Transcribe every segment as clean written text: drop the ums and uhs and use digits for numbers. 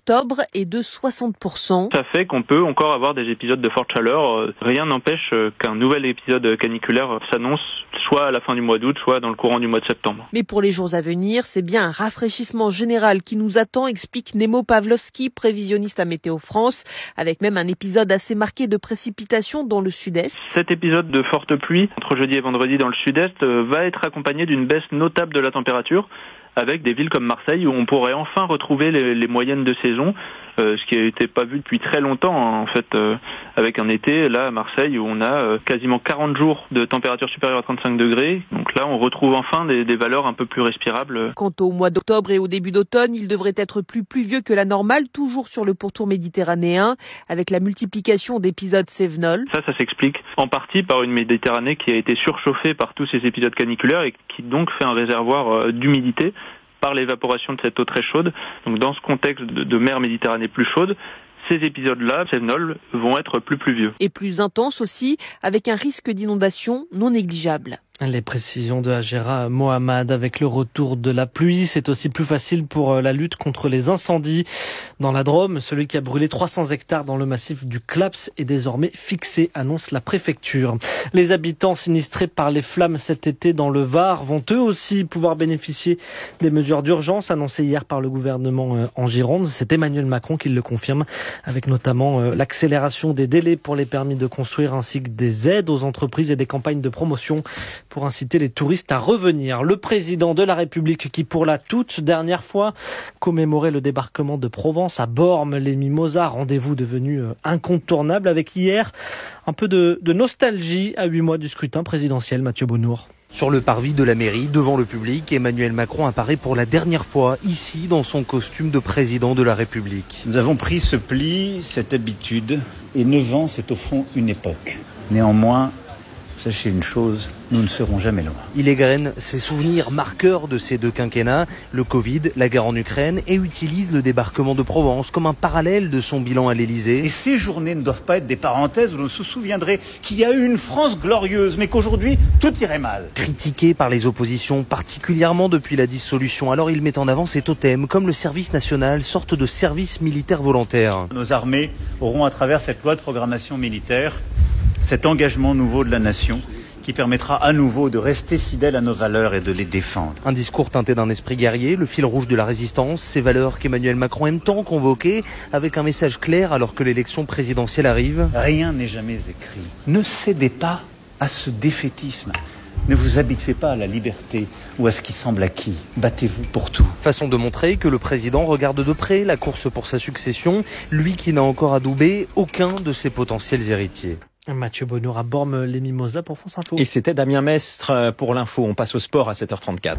d'octobre est de 60%. Ça fait qu'on peut encore avoir des épisodes de forte chaleur. Rien n'empêche qu'un nouvel épisode caniculaire s'annonce soit à la fin du mois d'août, soit dans le courant du mois de septembre. Mais pour les jours à venir, c'est bien un rafraîchissement général qui nous attend, explique Nemo Pavlovski, prévisionniste à Météo France, avec même un épisode assez marqué de précipitations dans le sud-est. Cet épisode de forte pluie, entre jeudi et vendredi dans le sud-est, va être accompagné d'une baisse notable de la température, avec des villes comme Marseille où on pourrait enfin retrouver les moyennes de saison, ce qui n'était pas vu depuis très longtemps en fait, avec un été là à Marseille où on a quasiment 40 jours de température supérieure à 35 degrés. Donc là on retrouve enfin des valeurs un peu plus respirables. Quant au mois d'octobre et au début d'automne, il devrait être plus pluvieux que la normale, toujours sur le pourtour méditerranéen, avec la multiplication d'épisodes cévenols. Ça s'explique en partie par une Méditerranée qui a été surchauffée par tous ces épisodes caniculaires et qui donc fait un réservoir d'humidité par l'évaporation de cette eau très chaude. Donc dans ce contexte de mer Méditerranée plus chaude, ces épisodes-là, cévenols, vont être plus pluvieux. Et plus intenses aussi, avec un risque d'inondation non négligeable. Les précisions de Hajera Mohamed. Avec le retour de la pluie, c'est aussi plus facile pour la lutte contre les incendies. Dans la Drôme, celui qui a brûlé 300 hectares dans le massif du Claps est désormais fixé, annonce la préfecture. Les habitants sinistrés par les flammes cet été dans le Var vont eux aussi pouvoir bénéficier des mesures d'urgence annoncées hier par le gouvernement en Gironde. C'est Emmanuel Macron qui le confirme, avec notamment l'accélération des délais pour les permis de construire ainsi que des aides aux entreprises et des campagnes de promotion pour inciter les touristes à revenir. Le président de la République qui, pour la toute dernière fois, commémorait le débarquement de Provence à Bormes-les-Mimosas, rendez-vous devenu incontournable, avec hier un peu de nostalgie à 8 mois du scrutin présidentiel. Mathieu Bonnour. Sur le parvis de la mairie, devant le public, Emmanuel Macron apparaît pour la dernière fois ici dans son costume de président de la République. Nous avons pris ce pli, cette habitude, et 9 ans, c'est au fond une époque. Néanmoins, sachez une chose, nous ne serons jamais loin. Il égrène ses souvenirs marqueurs de ces deux quinquennats, le Covid, la guerre en Ukraine, et utilise le débarquement de Provence comme un parallèle de son bilan à l'Élysée. Et ces journées ne doivent pas être des parenthèses où l'on se souviendrait qu'il y a eu une France glorieuse, mais qu'aujourd'hui, tout irait mal. Critiqué par les oppositions, particulièrement depuis la dissolution, alors il met en avant ses totems, comme le service national, sorte de service militaire volontaire. Nos armées auront, à travers cette loi de programmation militaire, cet engagement nouveau de la nation qui permettra à nouveau de rester fidèles à nos valeurs et de les défendre. Un discours teinté d'un esprit guerrier, le fil rouge de la résistance, ces valeurs qu'Emmanuel Macron aime tant convoquer, avec un message clair alors que l'élection présidentielle arrive. Rien n'est jamais écrit. Ne cédez pas à ce défaitisme. Ne vous habituez pas à la liberté ou à ce qui semble acquis. Battez-vous pour tout. Façon de montrer que le président regarde de près la course pour sa succession, lui qui n'a encore adoubé aucun de ses potentiels héritiers. Mathieu Bonnour à Bormes-les-Mimosas pour France Info. Et c'était Damien Mestre pour l'info. On passe au sport à 7h34.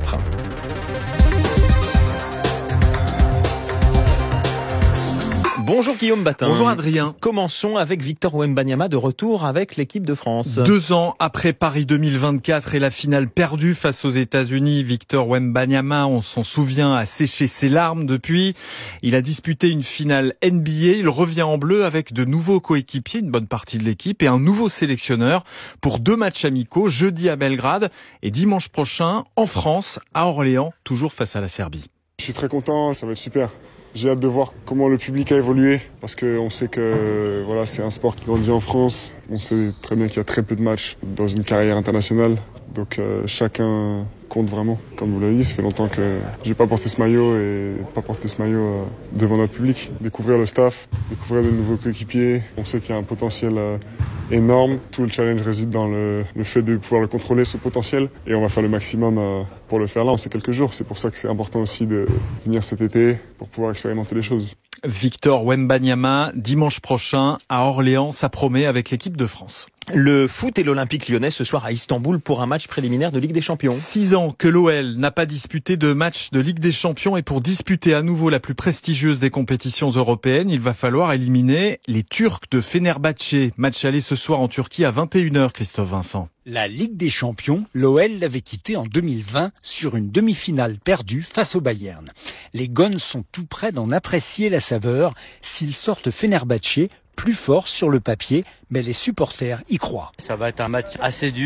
Bonjour Guillaume Batin. Bonjour Adrien. Commençons avec Victor Wembanyama de retour avec l'équipe de France. 2 ans après Paris 2024 et la finale perdue face aux États-Unis, Victor Wembanyama, on s'en souvient, a séché ses larmes depuis. Il a disputé une finale NBA. Il revient en bleu avec de nouveaux coéquipiers, une bonne partie de l'équipe, et un nouveau sélectionneur pour 2 matchs amicaux, jeudi à Belgrade et dimanche prochain en France, à Orléans, toujours face à la Serbie. Je suis très content, ça va être super. J'ai hâte de voir comment le public a évolué parce qu'on sait que voilà, c'est un sport qui grandit en France. On sait très bien qu'il y a très peu de matchs dans une carrière internationale. Donc chacun compte vraiment. Comme vous l'avez dit, ça fait longtemps que j'ai pas porté ce maillot devant notre public. Découvrir le staff, découvrir de nouveaux coéquipiers. On sait qu'il y a un potentiel énorme. Tout le challenge réside dans le fait de pouvoir le contrôler, ce potentiel. Et on va faire le maximum pour le faire là. On sait quelques jours. C'est pour ça que c'est important aussi de venir cet été pour pouvoir expérimenter les choses. Victor Wembanyama, dimanche prochain à Orléans, ça promet avec l'équipe de France. Le foot et l'Olympique lyonnais ce soir à Istanbul pour un match préliminaire de Ligue des Champions. 6 ans que l'OL n'a pas disputé de match de Ligue des Champions et pour disputer à nouveau la plus prestigieuse des compétitions européennes, il va falloir éliminer les Turcs de Fenerbahçe. Match aller ce soir en Turquie à 21h, Christophe Vincent. La Ligue des Champions, l'OL l'avait quitté en 2020 sur une demi-finale perdue face au Bayern. Les Gones sont tout près d'en apprécier la saveur s'ils sortent Fenerbahçe plus fort sur le papier, mais les supporters y croient. Ça va être un match assez dur,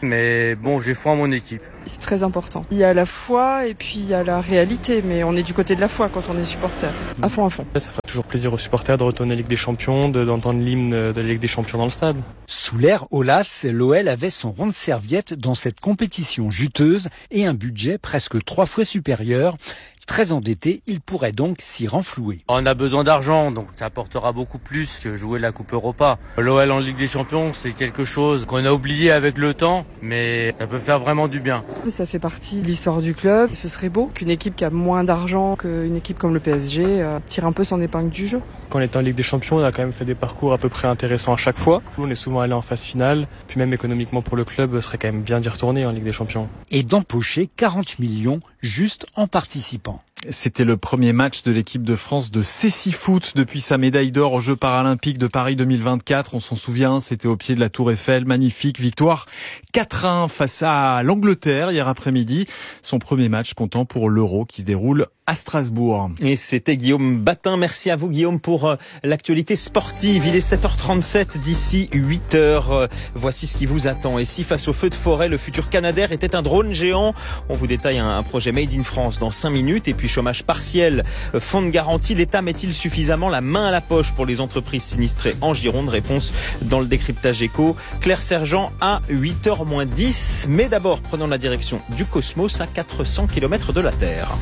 Mais bon, j'ai foi en mon équipe. C'est très important. Il y a la foi et puis il y a la réalité, mais on est du côté de la foi quand on est supporter. À fond, à fond. Ça fera toujours plaisir aux supporters de retourner en Ligue des Champions, d'entendre l'hymne de la Ligue des Champions dans le stade. Sous l'ère Aulas, l'OL avait son rond de serviette dans cette compétition juteuse et un budget presque 3 fois supérieur. Très endetté, il pourrait donc s'y renflouer. On a besoin d'argent, donc ça apportera beaucoup plus que jouer la Coupe Europa. L'OL en Ligue des Champions, c'est quelque chose qu'on a oublié avec le temps, mais ça peut faire vraiment du bien. Ça fait partie de l'histoire du club. Ce serait beau qu'une équipe qui a moins d'argent qu'une équipe comme le PSG tire un peu son épingle du jeu. Quand on était en Ligue des Champions, on a quand même fait des parcours à peu près intéressants à chaque fois. On est souvent allé en phase finale, puis même économiquement pour le club, ce serait quand même bien d'y retourner en Ligue des Champions. Et d'empocher 40 millions juste en participant. C'était le premier match de l'équipe de France de Cécifoot depuis sa médaille d'or aux Jeux paralympiques de Paris 2024. On s'en souvient, c'était au pied de la Tour Eiffel. Magnifique victoire 4-1 face à l'Angleterre hier après-midi. Son premier match comptant pour l'Euro qui se déroule à Strasbourg. Et c'était Guillaume Batin. Merci à vous Guillaume pour l'actualité sportive. Il est 7h37 d'ici 8h. Voici ce qui vous attend. Et si face au feu de forêt, le futur Canadair était un drone géant, on vous détaille un projet Made in France dans 5 minutes. Et puis chômage partiel, fonds de garantie, l'État met-il suffisamment la main à la poche pour les entreprises sinistrées en Gironde? Réponse dans le décryptage éco. Claire Sergent à 8h-10. Mais d'abord, prenons la direction du cosmos à 400 km de la Terre.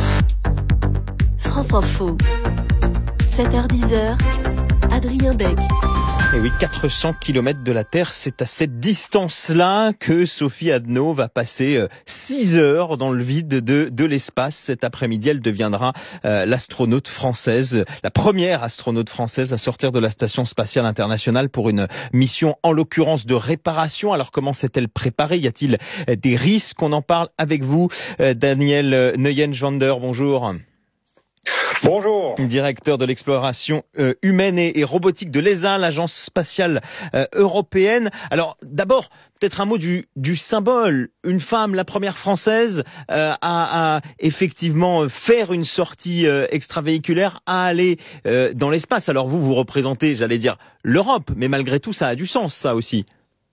France Info, 7h-10h, Adrien Beck. Et oui, 400 km de la Terre, c'est à cette distance-là que Sophie Adno va passer 6 heures dans le vide de l'espace. Cet après-midi, elle deviendra l'astronaute française, la première astronaute française à sortir de la Station spatiale internationale pour une mission, en l'occurrence, de réparation. Alors, comment s'est-elle préparée? Y a-t-il des risques? On en parle avec vous. Daniel Neuenschwander, bonjour. Bonjour. Directeur de l'exploration humaine et robotique de l'ESA, l'agence spatiale européenne. Alors d'abord, peut-être un mot du symbole. Une femme, la première française, à effectivement faire une sortie extravéhiculaire, à aller dans l'espace. Alors vous représentez, j'allais dire, l'Europe, mais malgré tout, ça a du sens, ça aussi.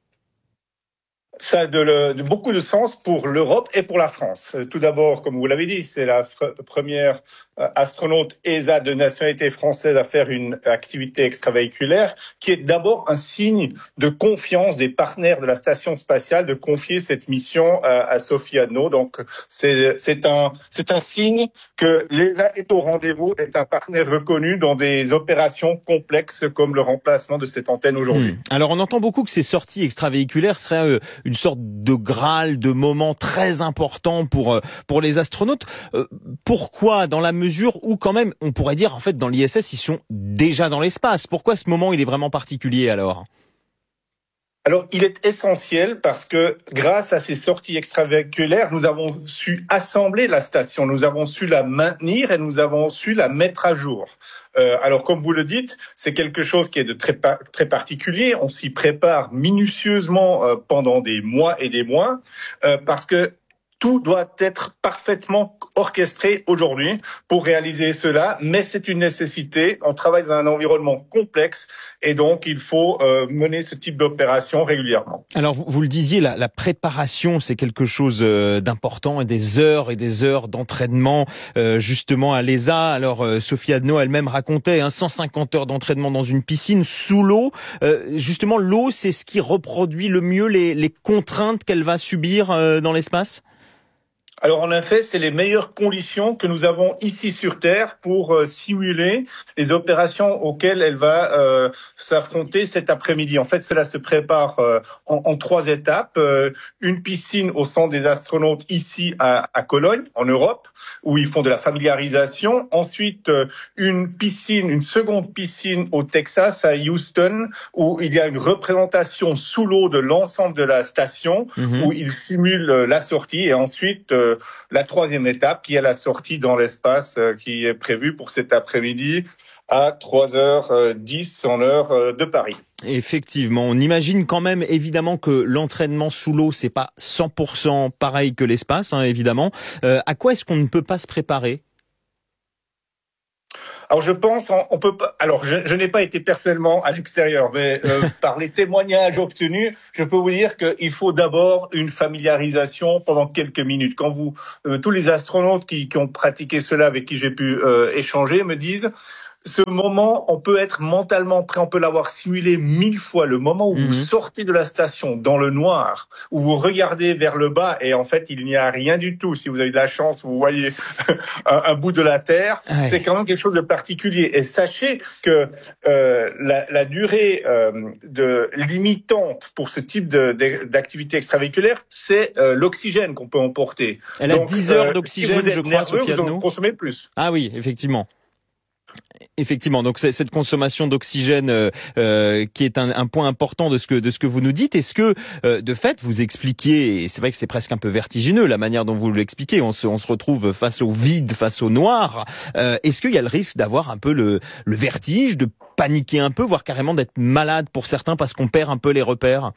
Ça a beaucoup de sens pour l'Europe et pour la France. Tout d'abord, comme vous l'avez dit, c'est la première astronaute ESA de nationalité française à faire une activité extravéhiculaire, qui est d'abord un signe de confiance des partenaires de la station spatiale de confier cette mission à Sophie Adno. Donc c'est un signe que l'ESA est au rendez-vous, est un partenaire reconnu dans des opérations complexes comme le remplacement de cette antenne aujourd'hui. Alors on entend beaucoup que ces sorties extravéhiculaires seraient une sorte de graal, de moment très important pour les astronautes. Pourquoi, dans la mesure où quand même, on pourrait dire, en fait, dans l'ISS, ils sont déjà dans l'espace. Pourquoi ce moment, il est vraiment particulier alors ? Alors, il est essentiel parce que grâce à ces sorties extravéhiculaires, nous avons su assembler la station, nous avons su la maintenir et nous avons su la mettre à jour. Alors, comme vous le dites, c'est quelque chose qui est de très particulier. On s'y prépare minutieusement pendant des mois et des mois parce que tout doit être parfaitement orchestré aujourd'hui pour réaliser cela, mais c'est une nécessité. On travaille dans un environnement complexe et donc il faut mener ce type d'opération régulièrement. Alors vous le disiez, la préparation, c'est quelque chose d'important et des heures d'entraînement justement à l'ESA. Alors Sophie Adno elle-même racontait 150 heures d'entraînement dans une piscine sous l'eau. Justement, l'eau, c'est ce qui reproduit le mieux les contraintes qu'elle va subir dans l'espace ? Alors en effet, c'est les meilleures conditions que nous avons ici sur Terre pour simuler les opérations auxquelles elle va s'affronter cet après-midi. En fait, cela se prépare en 3 étapes. Une piscine au centre des astronautes ici à Cologne, en Europe, où ils font de la familiarisation. Ensuite, une seconde piscine au Texas, à Houston, où il y a une représentation sous l'eau de l'ensemble de la station, où ils simulent la sortie. Et ensuite, la 3e étape, qui est la sortie dans l'espace, qui est prévue pour cet après-midi à 3h10 en heure de Paris. Effectivement, on imagine quand même évidemment que l'entraînement sous l'eau, c'est pas 100% pareil que l'espace, évidemment. À quoi est-ce qu'on ne peut pas se préparer ? Alors je pense, on peut pas. Alors je n'ai pas été personnellement à l'extérieur, mais par les témoignages obtenus, je peux vous dire qu'il faut d'abord une familiarisation pendant quelques minutes. Quand tous les astronautes qui ont pratiqué cela, avec qui j'ai pu échanger, me disent. Ce moment, on peut être mentalement prêt, on peut l'avoir simulé 1000 fois. Le moment où vous sortez de la station dans le noir, où vous regardez vers le bas et en fait il n'y a rien du tout. Si vous avez de la chance, vous voyez un bout de la Terre. Ouais. C'est quand même quelque chose de particulier. Et sachez que la durée limitante pour ce type d'activité extravéhiculaire, c'est l'oxygène qu'on peut emporter. Elle a 10 heures d'oxygène, si je crois, Sophie Adno. Vous consommez plus. Ah oui, effectivement. Effectivement, donc c'est cette consommation d'oxygène qui est un point important de ce que vous nous dites. Est-ce que de fait vous expliquez, et c'est vrai que c'est presque un peu vertigineux la manière dont vous l'expliquez, on se retrouve face au vide, face au noir. Est-ce qu'il y a le risque d'avoir un peu le vertige, de paniquer un peu, voire carrément d'être malade pour certains parce qu'on perd un peu les repères?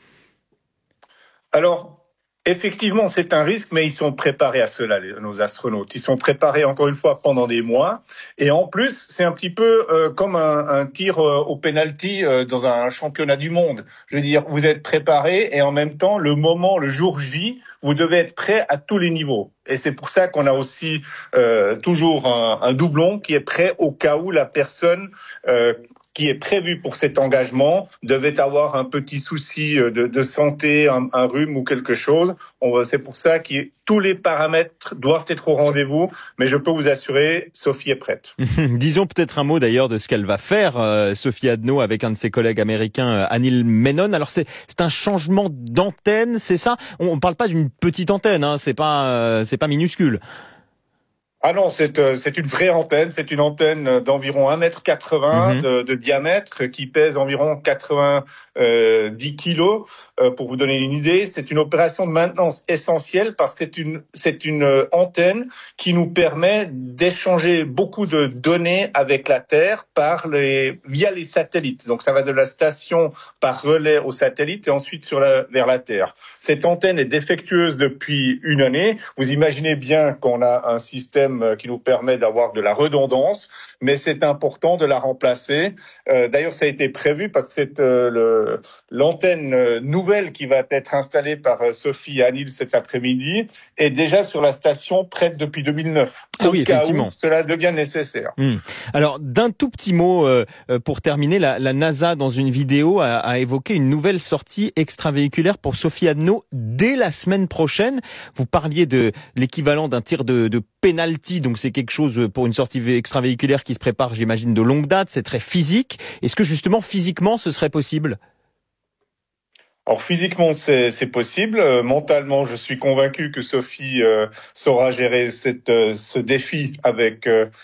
Alors. Effectivement, c'est un risque, mais ils sont préparés à cela, nos astronautes. Ils sont préparés, encore une fois, pendant des mois. Et en plus, c'est un petit peu comme un tir au penalty dans un championnat du monde. Je veux dire, vous êtes préparés et en même temps, le jour J, vous devez être prêt à tous les niveaux. Et c'est pour ça qu'on a aussi toujours un doublon qui est prêt au cas où la personne qui est prévu pour cet engagement devait avoir un petit souci de santé, un rhume ou quelque chose. C'est pour ça que tous les paramètres doivent être au rendez-vous, mais je peux vous assurer, Sophie est prête. Disons peut-être un mot d'ailleurs de ce qu'elle va faire, Sophie Adno, avec un de ses collègues américains, Anil Menon. Alors c'est un changement d'antenne, c'est ça? On parle pas d'une petite antenne, hein, c'est pas minuscule. Ah non, c'est une vraie antenne. C'est une antenne d'environ 1,80 m de diamètre qui pèse environ 90 kilos. Pour vous donner une idée, c'est une opération de maintenance essentielle parce que c'est une antenne qui nous permet d'échanger beaucoup de données avec la Terre via les satellites. Donc ça va de la station par relais au satellite et ensuite vers la Terre. Cette antenne est défectueuse depuis une année. Vous imaginez bien qu'on a un système qui nous permet d'avoir de la redondance, mais c'est important de la remplacer. D'ailleurs, ça a été prévu parce que c'est l'antenne nouvelle qui va être installée par Sophie et Anil cet après-midi est déjà sur la station prête depuis 2009. Ah oui, effectivement. Où cela devient nécessaire. Alors, d'un tout petit mot pour terminer, la NASA dans une vidéo a évoqué une nouvelle sortie extravéhiculaire pour Sophie Adno dès la semaine prochaine. Vous parliez de l'équivalent d'un tir de penalty, donc c'est quelque chose pour une sortie extravéhiculaire qui se prépare, j'imagine, de longue date, c'est très physique. Est-ce que justement, physiquement, ce serait possible ? Alors physiquement, c'est possible. Mentalement, je suis convaincu que Sophie saura gérer ce défi avec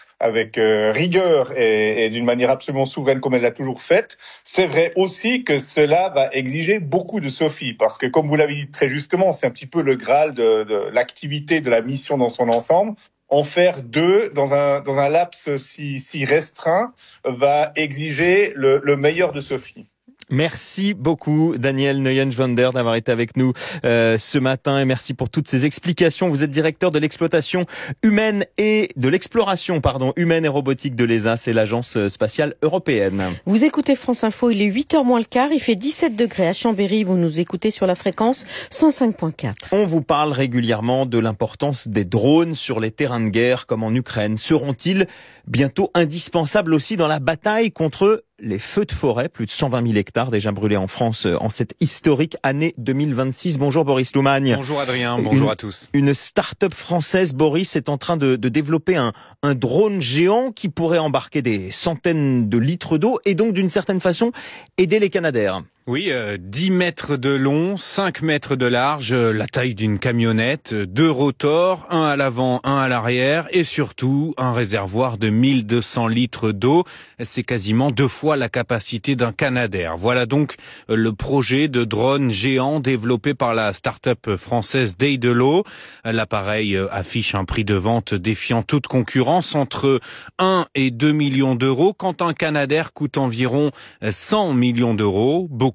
rigueur et d'une manière absolument souveraine comme elle l'a toujours faite. C'est vrai aussi que cela va exiger beaucoup de Sophie parce que, comme vous l'avez dit très justement, c'est un petit peu le Graal de l'activité, de la mission dans son ensemble. En faire deux dans un laps si restreint va exiger le meilleur de Sophie. Merci beaucoup Daniel Neuenschwander d'avoir été avec nous ce matin et merci pour toutes ces explications. Vous êtes directeur de l'exploration humaine et de l'exploration humaine et robotique de l'ESA, c'est l'agence spatiale européenne. Vous écoutez France Info, il est 8h moins le quart, il fait 17 degrés à Chambéry, vous nous écoutez sur la fréquence 105.4. On vous parle régulièrement de l'importance des drones sur les terrains de guerre comme en Ukraine. Seront-ils bientôt indispensables aussi dans la bataille contre les feux de forêt, plus de 120 000 hectares déjà brûlés en France en cette historique année 2026. Bonjour Boris Loumagne. Bonjour Adrien, bonjour à tous. Une start-up française, Boris, est en train de développer un drone géant qui pourrait embarquer des centaines de litres d'eau et donc d'une certaine façon aider les Canadaires. Oui, 10 mètres de long, 5 mètres de large, la taille d'une camionnette, 2 rotors, un à l'avant, un à l'arrière et surtout un réservoir de 1200 litres d'eau. C'est quasiment 2 fois la capacité d'un Canadair. Voilà donc le projet de drone géant développé par la start-up française Daedalus. L'appareil affiche un prix de vente défiant toute concurrence entre 1 et 2 millions d'euros quand un Canadair coûte environ 100 millions d'euros. Beaucoup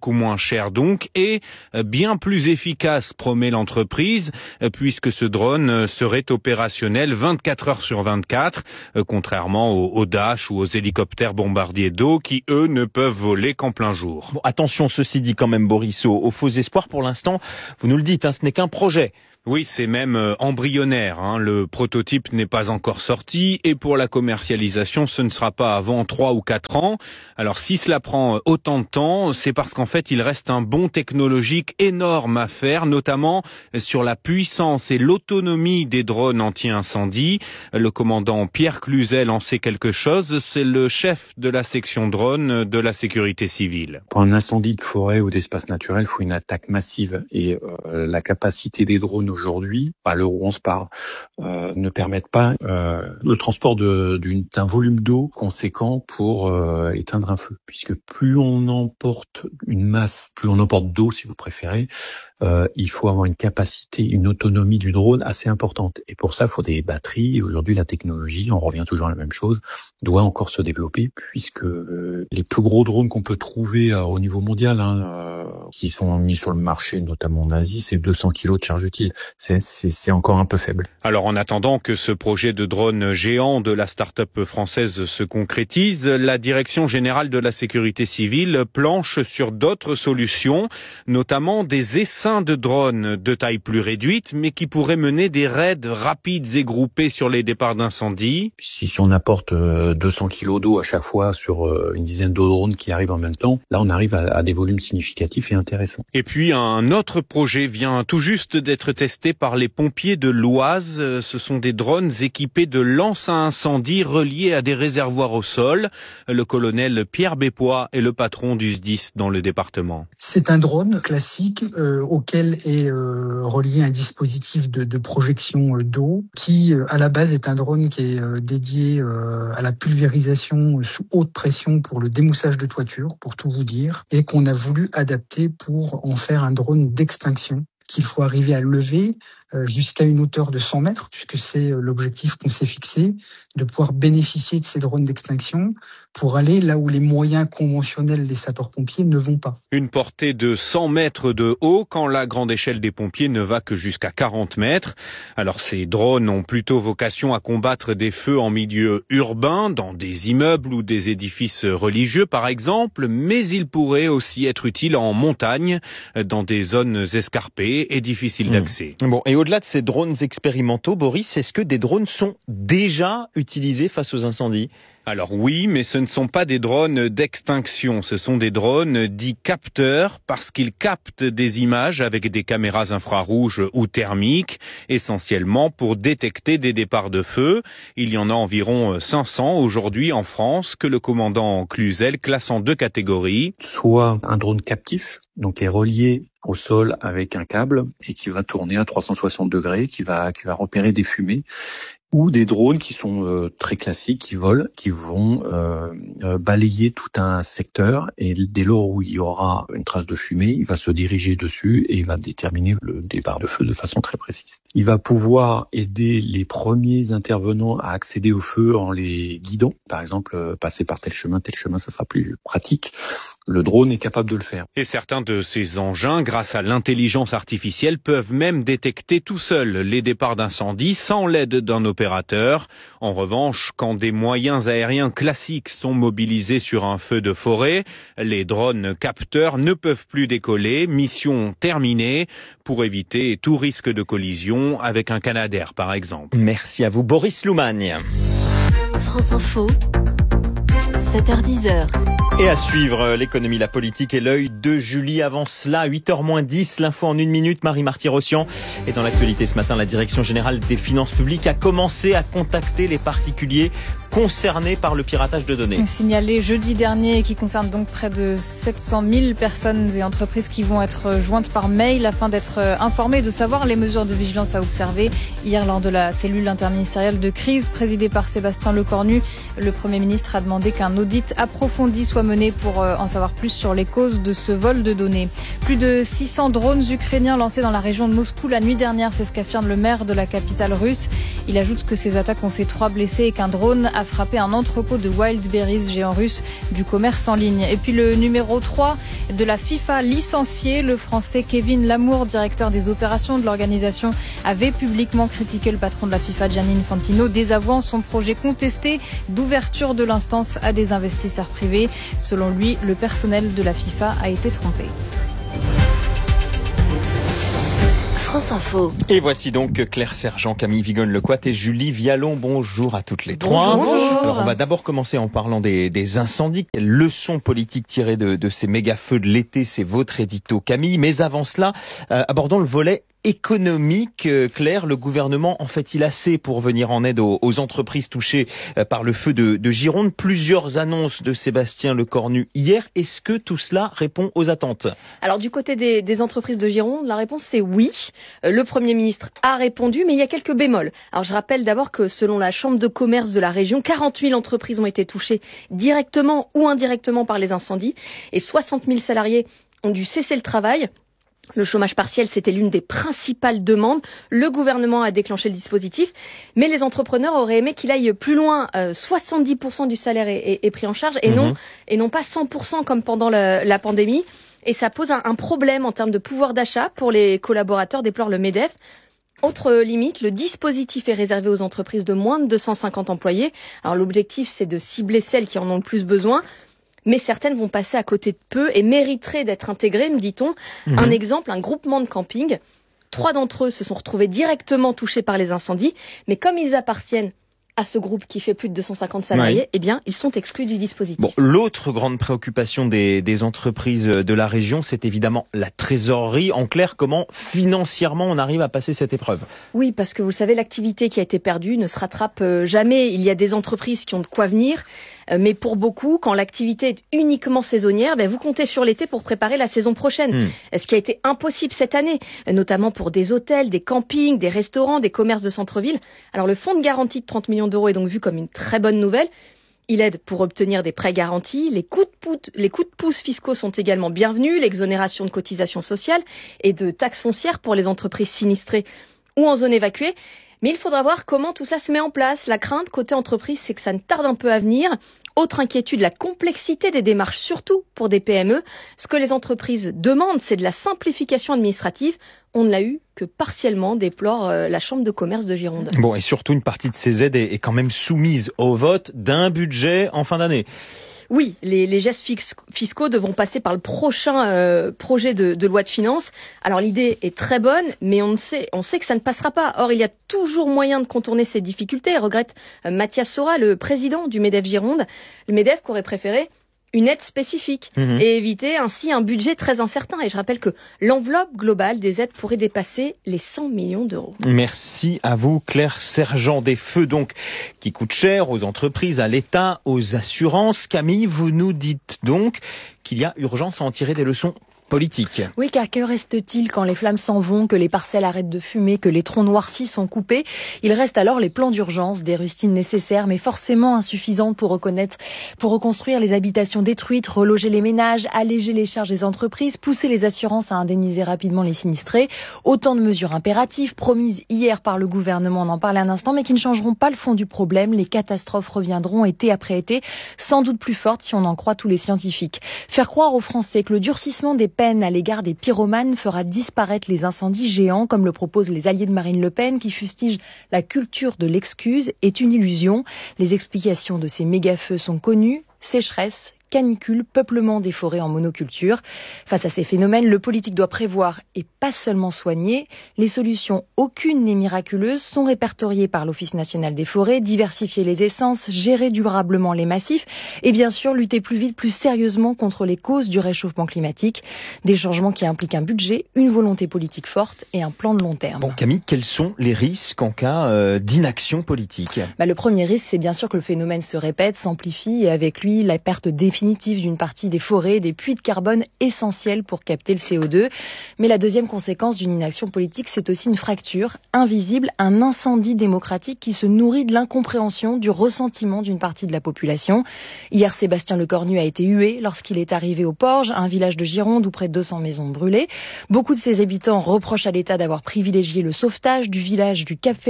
beaucoup moins cher donc et bien plus efficace, promet l'entreprise, puisque ce drone serait opérationnel 24 heures sur 24, contrairement aux Dash ou aux hélicoptères bombardiers d'eau qui, eux, ne peuvent voler qu'en plein jour. Bon, attention, ceci dit quand même, Boris, aux faux espoirs. Pour l'instant, vous nous le dites, ce n'est qu'un projet. Oui, c'est même embryonnaire. Le prototype n'est pas encore sorti et pour la commercialisation, ce ne sera pas avant 3 ou 4 ans. Alors si cela prend autant de temps, c'est parce qu'en fait, il reste un bond technologique énorme à faire, notamment sur la puissance et l'autonomie des drones anti-incendie. Le commandant Pierre Cluzel en sait quelque chose. C'est le chef de la section drone de la sécurité civile. Pour un incendie de forêt ou d'espace naturel, il faut une attaque massive et la capacité des drones aujourd'hui, à l'heure où on se parle, ne permettent pas le transport d'un volume d'eau conséquent pour éteindre un feu. Puisque plus on emporte une masse, plus on emporte d'eau si vous préférez, il faut avoir une capacité, une autonomie du drone assez importante. Et pour ça, il faut des batteries. Et aujourd'hui, la technologie, on revient toujours à la même chose, doit encore se développer puisque les plus gros drones qu'on peut trouver au niveau mondial, qui sont mis sur le marché, notamment en Asie, c'est 200 kg de charge utile. C'est encore un peu faible. Alors, en attendant que ce projet de drone géant de la start-up française se concrétise, la Direction générale de la sécurité civile planche sur d'autres solutions, notamment des essaims de drones de taille plus réduite, mais qui pourraient mener des raids rapides et groupés sur les départs d'incendie. Si on apporte 200 kilos d'eau à chaque fois sur une dizaine de drones qui arrivent en même temps, là on arrive à des volumes significatifs et intéressants. Et puis un autre projet vient tout juste d'être testé par les pompiers de l'Oise. Ce sont des drones équipés de lances à incendie reliés à des réservoirs au sol. Le colonel Pierre Bépois est le patron du SDIS dans le département. C'est un drone classique auquel est relié un dispositif de projection d'eau qui, à la base, est un drone qui est dédié à la pulvérisation sous haute pression pour le démoussage de toiture, pour tout vous dire, et qu'on a voulu adapter pour en faire un drone d'extinction qu'il faut arriver à lever jusqu'à une hauteur de 100 mètres, puisque c'est l'objectif qu'on s'est fixé, de pouvoir bénéficier de ces drones d'extinction pour aller là où les moyens conventionnels des sapeurs-pompiers ne vont pas. Une portée de 100 mètres de haut quand la grande échelle des pompiers ne va que jusqu'à 40 mètres. Alors ces drones ont plutôt vocation à combattre des feux en milieu urbain, dans des immeubles ou des édifices religieux par exemple, mais ils pourraient aussi être utiles en montagne, dans des zones escarpées et difficiles d'accès. Bon, et au-delà de ces drones expérimentaux, Boris, est-ce que des drones sont déjà utilisés face aux incendies ? Alors oui, mais ce ne sont pas des drones d'extinction, ce sont des drones dits capteurs parce qu'ils captent des images avec des caméras infrarouges ou thermiques, essentiellement pour détecter des départs de feu. Il y en a environ 500 aujourd'hui en France que le commandant Cluzel classe en 2 catégories. Soit un drone captif, donc qui est relié au sol avec un câble et qui va tourner à 360 degrés, qui va repérer des fumées, ou des drones qui sont très classiques, qui volent, qui vont balayer tout un secteur et dès lors où il y aura une trace de fumée, il va se diriger dessus et il va déterminer le départ de feu de façon très précise. Il va pouvoir aider les premiers intervenants à accéder au feu en les guidant. Par exemple, passer par tel chemin, ça sera plus pratique. Le drone est capable de le faire. Et certains de ces engins, grâce à l'intelligence artificielle, peuvent même détecter tout seuls les départs d'incendie sans l'aide d'un opérateur. En revanche, quand des moyens aériens classiques sont mobilisés sur un feu de forêt, les drones capteurs ne peuvent plus décoller. Mission terminée pour éviter tout risque de collision avec un Canadair, par exemple. Merci à vous, Boris Loumagne. France Info, 7h10. Et à suivre, l'économie, la politique et l'œil de Julie. Avant cela, 8h-10, l'info en 1 minute, Marie Marty-Rossian. Et dans l'actualité ce matin, la Direction générale des finances publiques a commencé à contacter les particuliers concernés par le piratage de données. Signalé jeudi dernier, qui concerne donc près de 700 000 personnes et entreprises qui vont être jointes par mail afin d'être informées, de savoir les mesures de vigilance à observer. Hier, lors de la cellule interministérielle de crise présidée par Sébastien Lecornu, le Premier ministre a demandé qu'un audit approfondi soit mené pour en savoir plus sur les causes de ce vol de données. Plus de 600 drones ukrainiens lancés dans la région de Moscou la nuit dernière, c'est ce qu'affirme le maire de la capitale russe. Il ajoute que ces attaques ont fait 3 blessés et qu'un drone a frappé un entrepôt de Wildberries, géant russe du commerce en ligne. Et puis le numéro 3 de la FIFA licencié, le français Kevin Lamour, directeur des opérations de l'organisation, avait publiquement critiqué le patron de la FIFA, Gianni Infantino, désavouant son projet contesté d'ouverture de l'instance à des investisseurs privés. Selon lui, le personnel de la FIFA a été trompé. France Info. Et voici donc Claire Sergent, Camille Vigonne-Lecoit et Julie Vialon. Bonjour à toutes les trois. Bonjour. Alors, on va d'abord commencer en parlant des incendies. Quelle leçon politique tirée de ces méga-feux de l'été, c'est votre édito, Camille. Mais avant cela, abordons le volet économique. Claire, le gouvernement en fait-il assez pour venir en aide aux entreprises touchées par le feu de Gironde? Plusieurs annonces de Sébastien Lecornu hier. Est-ce que tout cela répond aux attentes? Alors du côté des entreprises de Gironde, la réponse c'est oui. Le Premier ministre a répondu, mais il y a quelques bémols. Alors je rappelle d'abord que selon la Chambre de commerce de la région, 40 000 entreprises ont été touchées directement ou indirectement par les incendies et 60 000 salariés ont dû cesser le travail. Le chômage partiel, c'était l'une des principales demandes. Le gouvernement a déclenché le dispositif, mais les entrepreneurs auraient aimé qu'il aille plus loin. 70% du salaire est pris en charge et non pas 100% comme pendant la pandémie. Et ça pose un problème en termes de pouvoir d'achat pour les collaborateurs, déplore le MEDEF. Autre limite, le dispositif est réservé aux entreprises de moins de 250 employés. Alors l'objectif, c'est de cibler celles qui en ont le plus besoin. Mais certaines vont passer à côté de peu et mériteraient d'être intégrées, me dit-on. Un exemple, un groupement de camping. 3 d'entre eux se sont retrouvés directement touchés par les incendies, mais comme ils appartiennent à ce groupe qui fait plus de 250 salariés, eh bien, ils sont exclus du dispositif. Bon, l'autre grande préoccupation des entreprises de la région, c'est évidemment la trésorerie. En clair, comment financièrement on arrive à passer cette épreuve? Oui, parce que vous le savez, l'activité qui a été perdue ne se rattrape jamais. Il y a des entreprises qui ont de quoi venir. Mais pour beaucoup, quand l'activité est uniquement saisonnière, vous comptez sur l'été pour préparer la saison prochaine. Ce qui a été impossible cette année, notamment pour des hôtels, des campings, des restaurants, des commerces de centre-ville. Alors le fonds de garantie de 30 millions d'euros est donc vu comme une très bonne nouvelle. Il aide pour obtenir des prêts garantis. Les coups de pouce fiscaux sont également bienvenus. L'exonération de cotisations sociales et de taxes foncières pour les entreprises sinistrées ou en zone évacuée. Mais il faudra voir comment tout ça se met en place. La crainte côté entreprise, c'est que ça ne tarde un peu à venir. Autre inquiétude, la complexité des démarches, surtout pour des PME. Ce que les entreprises demandent, c'est de la simplification administrative. On ne l'a eu que partiellement, déplore la Chambre de commerce de Gironde. Bon, et surtout, une partie de ces aides est quand même soumise au vote d'un budget en fin d'année. Oui, les gestes fiscaux devront passer par le prochain projet de loi de finances. Alors l'idée est très bonne, mais on sait que ça ne passera pas. Or, il y a toujours moyen de contourner ces difficultés, regrette Mathias Sora, le président du MEDEF Gironde. Le MEDEF qu'aurait préféré une aide spécifique et éviter ainsi un budget très incertain. Et je rappelle que l'enveloppe globale des aides pourrait dépasser les 100 millions d'euros. Merci à vous, Claire Sergent. Des feux donc qui coûtent cher aux entreprises, à l'État, aux assurances. Camille, vous nous dites donc qu'il y a urgence à en tirer des leçons politique. Oui, car que reste-t-il quand les flammes s'en vont, que les parcelles arrêtent de fumer, que les troncs noircis sont coupés? Il reste alors les plans d'urgence, des rustines nécessaires, mais forcément insuffisantes pour reconstruire les habitations détruites, reloger les ménages, alléger les charges des entreprises, pousser les assurances à indemniser rapidement les sinistrés. Autant de mesures impératives promises hier par le gouvernement, on en parlait un instant, mais qui ne changeront pas le fond du problème. Les catastrophes reviendront été après été, sans doute plus fortes si on en croit tous les scientifiques. Faire croire aux Français que le durcissement des peine à l'égard des pyromanes fera disparaître les incendies géants, comme le proposent les alliés de Marine Le Pen, qui fustigent la culture de l'excuse, est une illusion. Les explications de ces méga-feux sont connues: sécheresse, canicule, peuplement des forêts en monoculture. Face à ces phénomènes, le politique doit prévoir et pas seulement soigner. Les solutions, aucune n'est miraculeuse, sont répertoriées par l'Office national des forêts: diversifier les essences, gérer durablement les massifs et bien sûr lutter plus vite, plus sérieusement contre les causes du réchauffement climatique. Des changements qui impliquent un budget, une volonté politique forte et un plan de long terme. Bon, Camille, quels sont les risques en cas d'inaction politique ? Le premier risque, c'est bien sûr que le phénomène se répète, s'amplifie et avec lui la perte définitive d'une partie des forêts, des puits de carbone essentiels pour capter le CO2. Mais la deuxième conséquence d'une inaction politique, c'est aussi une fracture invisible, un incendie démocratique qui se nourrit de l'incompréhension, du ressentiment d'une partie de la population. Hier, Sébastien Lecornu a été hué lorsqu'il est arrivé au Porge, un village de Gironde où près de 200 maisons brûlées. Beaucoup de ses habitants reprochent à l'État d'avoir privilégié le sauvetage du village du Cap Ferré.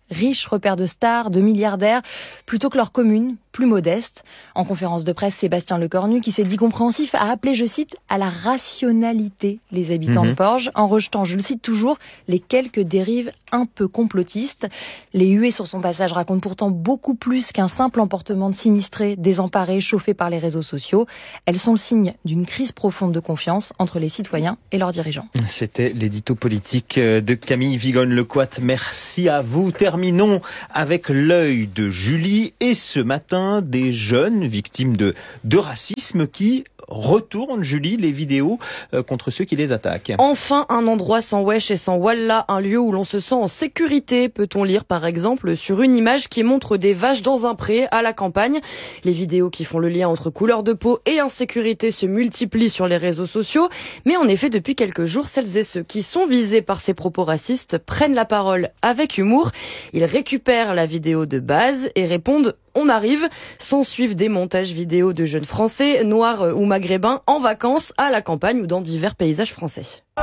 riches repères de stars, de milliardaires, plutôt que leur commune, plus modeste. En conférence de presse, Sébastien Lecornu, qui s'est dit compréhensif, a appelé, je cite, à la rationalité les habitants de Porges, en rejetant, je le cite toujours, les quelques dérives un peu complotistes. Les huées sur son passage racontent pourtant beaucoup plus qu'un simple emportement de sinistrés, désemparés, chauffés par les réseaux sociaux. Elles sont le signe d'une crise profonde de confiance entre les citoyens et leurs dirigeants. C'était l'édito politique de Camille Vigonne-Lecoat. Merci à vous. Terminons avec l'œil de Julie et ce matin, des jeunes victimes de racisme qui retournent, Julie, les vidéos contre ceux qui les attaquent. Enfin, un endroit sans wesh et sans wallah, un lieu où l'on se sent en sécurité, peut-on lire par exemple sur une image qui montre des vaches dans un pré à la campagne. Les vidéos qui font le lien entre couleur de peau et insécurité se multiplient sur les réseaux sociaux, mais en effet, depuis quelques jours, celles et ceux qui sont visés par ces propos racistes prennent la parole avec humour. Ils récupèrent la vidéo de base et répondent « On arrive ». S'ensuivent des montages vidéo de jeunes Français, noirs ou maghrébins, en vacances, à la campagne ou dans divers paysages français. On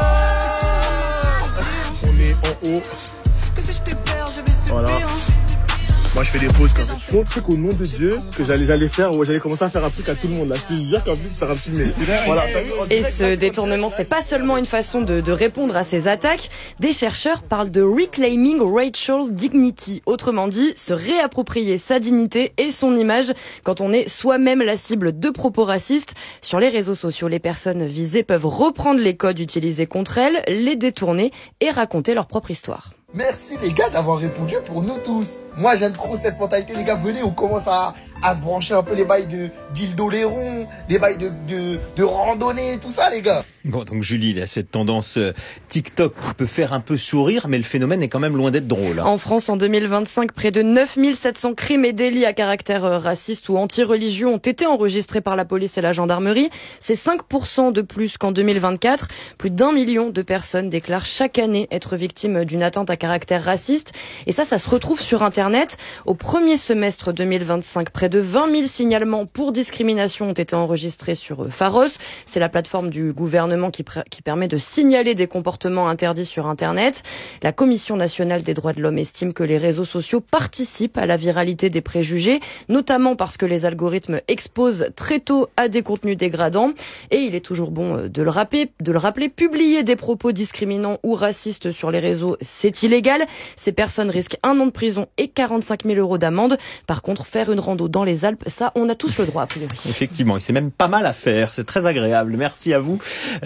est en haut. Voilà. Moi je fais des pauses quand même. Mon truc au nom de Dieu que j'allais faire, j'allais commencer à faire un truc à tout le monde là. Je te jure qu'en plus ça va filmer. Voilà. Et ce détournement, c'est pas seulement une façon de répondre à ces attaques. Des chercheurs parlent de reclaiming racial dignity. Autrement dit, se réapproprier sa dignité et son image quand on est soi-même la cible de propos racistes. Sur les réseaux sociaux, les personnes visées peuvent reprendre les codes utilisés contre elles, les détourner et raconter leur propre histoire. Merci les gars d'avoir répondu pour nous tous. Moi j'aime trop cette mentalité les gars, venez on commence à se brancher un peu les bails de dildo léron, des bails de randonnée, tout ça les gars. Bon donc Julie, il y a cette tendance TikTok qui peut faire un peu sourire, mais le phénomène est quand même loin d'être drôle. En France en 2025, près de 9700 crimes et délits à caractère raciste ou anti-religieux ont été enregistrés par la police et la gendarmerie. C'est 5% de plus qu'en 2024. Plus d'1 million de personnes déclarent chaque année être victimes d'une atteinte à caractère raciste. Et ça se retrouve sur Internet. Au premier semestre 2025, près de 20 000 signalements pour discrimination ont été enregistrés sur Pharos. C'est la plateforme du gouvernement qui permet de signaler des comportements interdits sur Internet. La Commission nationale des droits de l'homme estime que les réseaux sociaux participent à la viralité des préjugés, notamment parce que les algorithmes exposent très tôt à des contenus dégradants. Et il est toujours bon de le rappeler, publier des propos discriminants ou racistes sur les réseaux, c'est illégal. Ces personnes risquent 1 an de prison et 45 000 € d'amende. Par contre, faire une rando dans les Alpes, ça, on a tous le droit, a priori. Effectivement, et c'est même pas mal à faire. C'est très agréable. Merci à vous.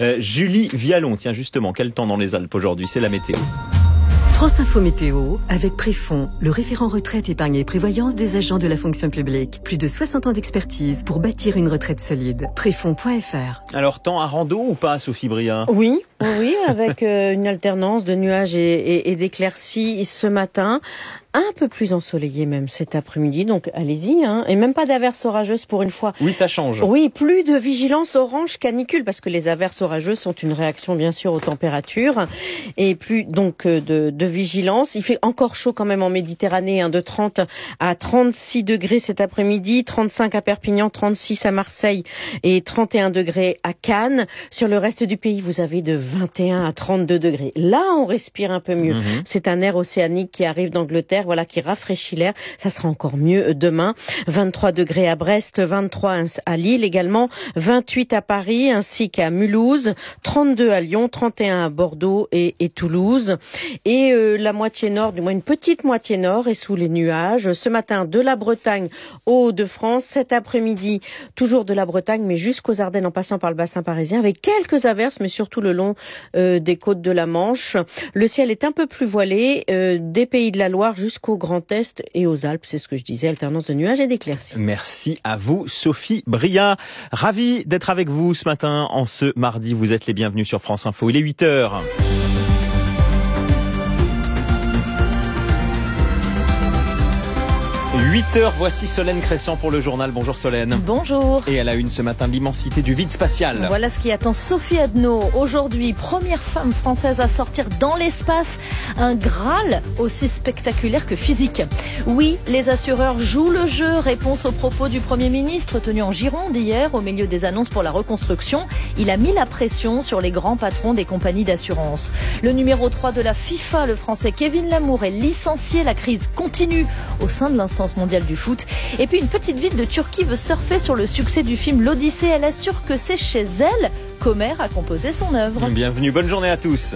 Julie Vialon, tiens justement, quel temps dans les Alpes aujourd'hui? C'est la météo. France Info Météo, avec Préfond, le référent retraite, épargne et prévoyance des agents de la fonction publique. Plus de 60 ans d'expertise pour bâtir une retraite solide. Préfond.fr. Alors, temps à rando ou pas, Sophie Bria? Oui, avec une alternance de nuages et d'éclaircies ce matin. Un peu plus ensoleillé même cet après-midi, donc allez-y, et même pas d'averses orageuses pour une fois. Oui, ça change. Oui, plus de vigilance orange canicule, parce que les averses orageuses sont une réaction bien sûr aux températures, et plus donc de vigilance. Il fait encore chaud quand même en Méditerranée, de 30 à 36 degrés cet après-midi, 35 à Perpignan, 36 à Marseille et 31 degrés à Cannes. Sur le reste du pays, vous avez de 21 à 32 degrés. Là, on respire un peu mieux. C'est un air océanique qui arrive d'Angleterre, qui rafraîchit l'air. Ça sera encore mieux demain. 23 degrés à Brest, 23 à Lille également, 28 à Paris ainsi qu'à Mulhouse, 32 à Lyon, 31 à Bordeaux et Toulouse. Et la moitié nord, du moins une petite moitié nord, est sous les nuages. Ce matin, de la Bretagne aux Hauts-de-France. Cet après-midi, toujours de la Bretagne, mais jusqu'aux Ardennes en passant par le bassin parisien, avec quelques averses, mais surtout le long des côtes de la Manche. Le ciel est un peu plus voilé, des Pays de la Loire jusqu'au Grand Est et aux Alpes, c'est ce que je disais, alternance de nuages et d'éclaircies. Merci à vous, Sophie Bria. Ravi d'être avec vous ce matin, en ce mardi. Vous êtes les bienvenus sur France Info. Il est 8h. 8h, voici Solène Crescent pour le journal. Bonjour Solène. Bonjour. Et à la une ce matin, l'immensité du vide spatial. Voilà ce qui attend Sophie Adno. Aujourd'hui, première femme française à sortir dans l'espace. Un Graal aussi spectaculaire que physique. Oui, les assureurs jouent le jeu. Réponse aux propos du Premier ministre tenu en Gironde hier au milieu des annonces pour la reconstruction. Il a mis la pression sur les grands patrons des compagnies d'assurance. Le numéro 3 de la FIFA, le français Kevin Lamour, est licencié. La crise continue au sein de l'instance mondiale du foot. Et puis une petite ville de Turquie veut surfer sur le succès du film L'Odyssée. Elle assure que c'est chez elle qu'Homer a composé son œuvre. Bienvenue, bonne journée à tous.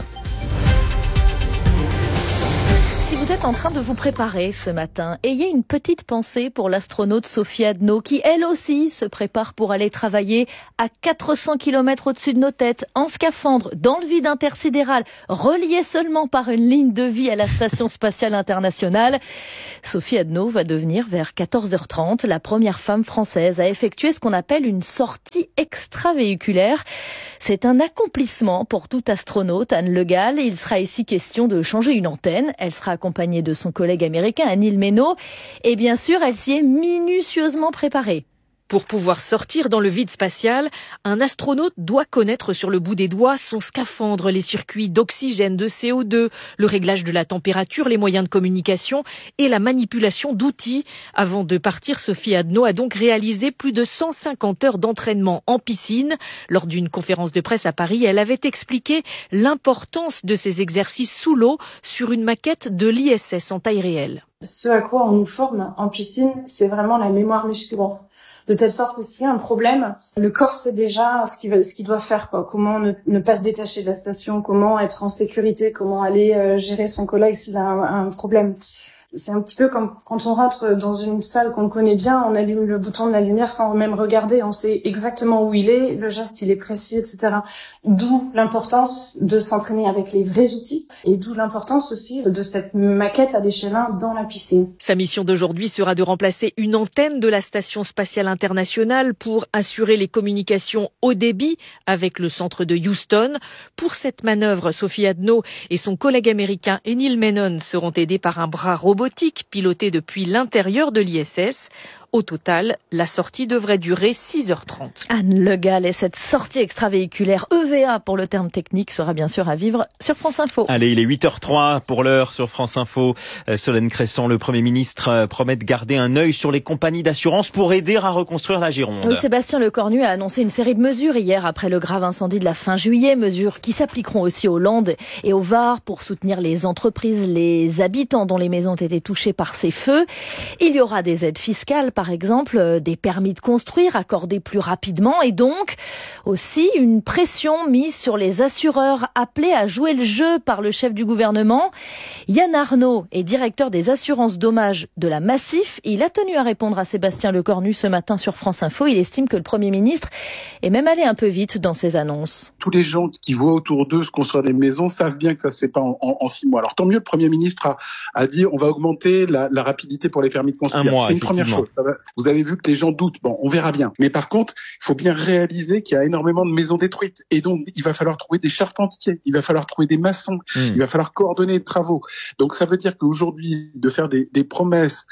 Si vous êtes en train de vous préparer ce matin, ayez une petite pensée pour l'astronaute Sophie Adno qui, elle aussi, se prépare pour aller travailler à 400 km au-dessus de nos têtes, en scaphandre, dans le vide intersidéral, reliée seulement par une ligne de vie à la Station spatiale internationale. Sophie Adno va devenir, vers 14h30, la première femme française à effectuer ce qu'on appelle une sortie extravéhiculaire. C'est un accomplissement pour tout astronaute. Anne Le Gall, il sera ici question de changer une antenne. Elle sera accompagnée de son collègue américain, Neil Menow. Et bien sûr, elle s'y est minutieusement préparée. Pour pouvoir sortir dans le vide spatial, un astronaute doit connaître sur le bout des doigts son scaphandre, les circuits d'oxygène, de CO2, le réglage de la température, les moyens de communication et la manipulation d'outils. Avant de partir, Sophie Adno a donc réalisé plus de 150 heures d'entraînement en piscine. Lors d'une conférence de presse à Paris, elle avait expliqué l'importance de ces exercices sous l'eau sur une maquette de l'ISS en taille réelle. Ce à quoi on nous forme en piscine, c'est vraiment la mémoire musculaire. De telle sorte que s'il y a un problème, le corps sait déjà ce qu'il doit faire, quoi. Comment ne pas se détacher de la station, comment être en sécurité, comment aller gérer son collègue s'il a un problème. C'est un petit peu comme quand on rentre dans une salle qu'on connaît bien, on allume le bouton de la lumière sans même regarder, on sait exactement où il est, le geste il est précis, etc. D'où l'importance de s'entraîner avec les vrais outils et d'où l'importance aussi de cette maquette à l'échelle 1 dans la piscine. Sa mission d'aujourd'hui sera de remplacer une antenne de la Station spatiale internationale pour assurer les communications haut débit avec le centre de Houston. Pour cette manœuvre, Sophie Adno et son collègue américain Neil Menow seront aidés par un bras robotique piloté depuis l'intérieur de l'ISS. Au total, la sortie devrait durer 6h30. Anne Le Gall et cette sortie extravéhiculaire EVA pour le terme technique sera bien sûr à vivre sur France Info. Allez, il est 8h03 pour l'heure sur France Info. Solène Crescent, le Premier ministre, promet de garder un œil sur les compagnies d'assurance pour aider à reconstruire la Gironde. Sébastien Lecornu a annoncé une série de mesures hier après le grave incendie de la fin juillet. Mesures qui s'appliqueront aussi aux Landes et au Var pour soutenir les entreprises, les habitants dont les maisons ont été touchées par ces feux. Il y aura des aides fiscales, par exemple, des permis de construire accordés plus rapidement et donc aussi une pression mise sur les assureurs appelés à jouer le jeu par le chef du gouvernement. Yann Arnaud est directeur des assurances dommages de la Massif. Il a tenu à répondre à Sébastien Lecornu ce matin sur France Info. Il estime que le Premier ministre est même allé un peu vite dans ses annonces. Tous les gens qui voient autour d'eux se construire des maisons savent bien que ça se fait pas en 6 mois. Alors tant mieux, le Premier ministre a dit on va augmenter la rapidité pour les permis de construire. Un mois, c'est une première chose. Vous avez vu que les gens doutent. Bon, on verra bien. Mais par contre, il faut bien réaliser qu'il y a énormément de maisons détruites. Et donc, il va falloir trouver des charpentiers. Il va falloir trouver des maçons. Il va falloir coordonner les travaux. Donc, ça veut dire qu'aujourd'hui, de faire des promesses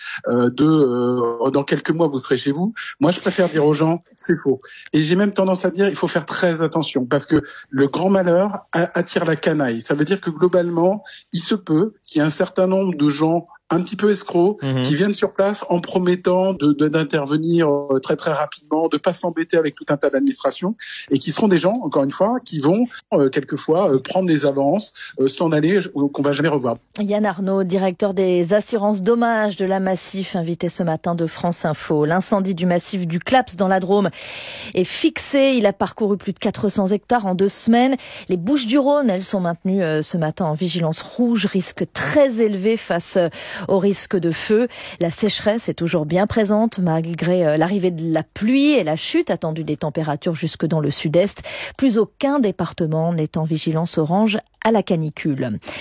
dans quelques mois, vous serez chez vous. Moi, je préfère dire aux gens, c'est faux. Et j'ai même tendance à dire, il faut faire très attention parce que le grand malheur attire la canaille. Ça veut dire que globalement, il se peut qu'il y ait un certain nombre de gens un petit peu escrocs qui viennent sur place en promettant d'intervenir très très rapidement, de pas s'embêter avec tout un tas d'administrations et qui seront des gens, encore une fois, qui vont quelquefois prendre des avances, s'en aller, qu'on va jamais revoir. Yann Arnaud, directeur des assurances dommages de la Massif, invité ce matin de France Info. L'incendie du massif du Claps dans la Drôme est fixé. Il a parcouru plus de 400 hectares en 2 semaines. Les Bouches-du-Rhône, elles sont maintenues ce matin en vigilance rouge, risque très élevé face au risque de feu. La sécheresse est toujours bien présente malgré l'arrivée de la pluie et la chute attendue des températures jusque dans le sud-est. Plus aucun département n'est en vigilance orange à la canicule.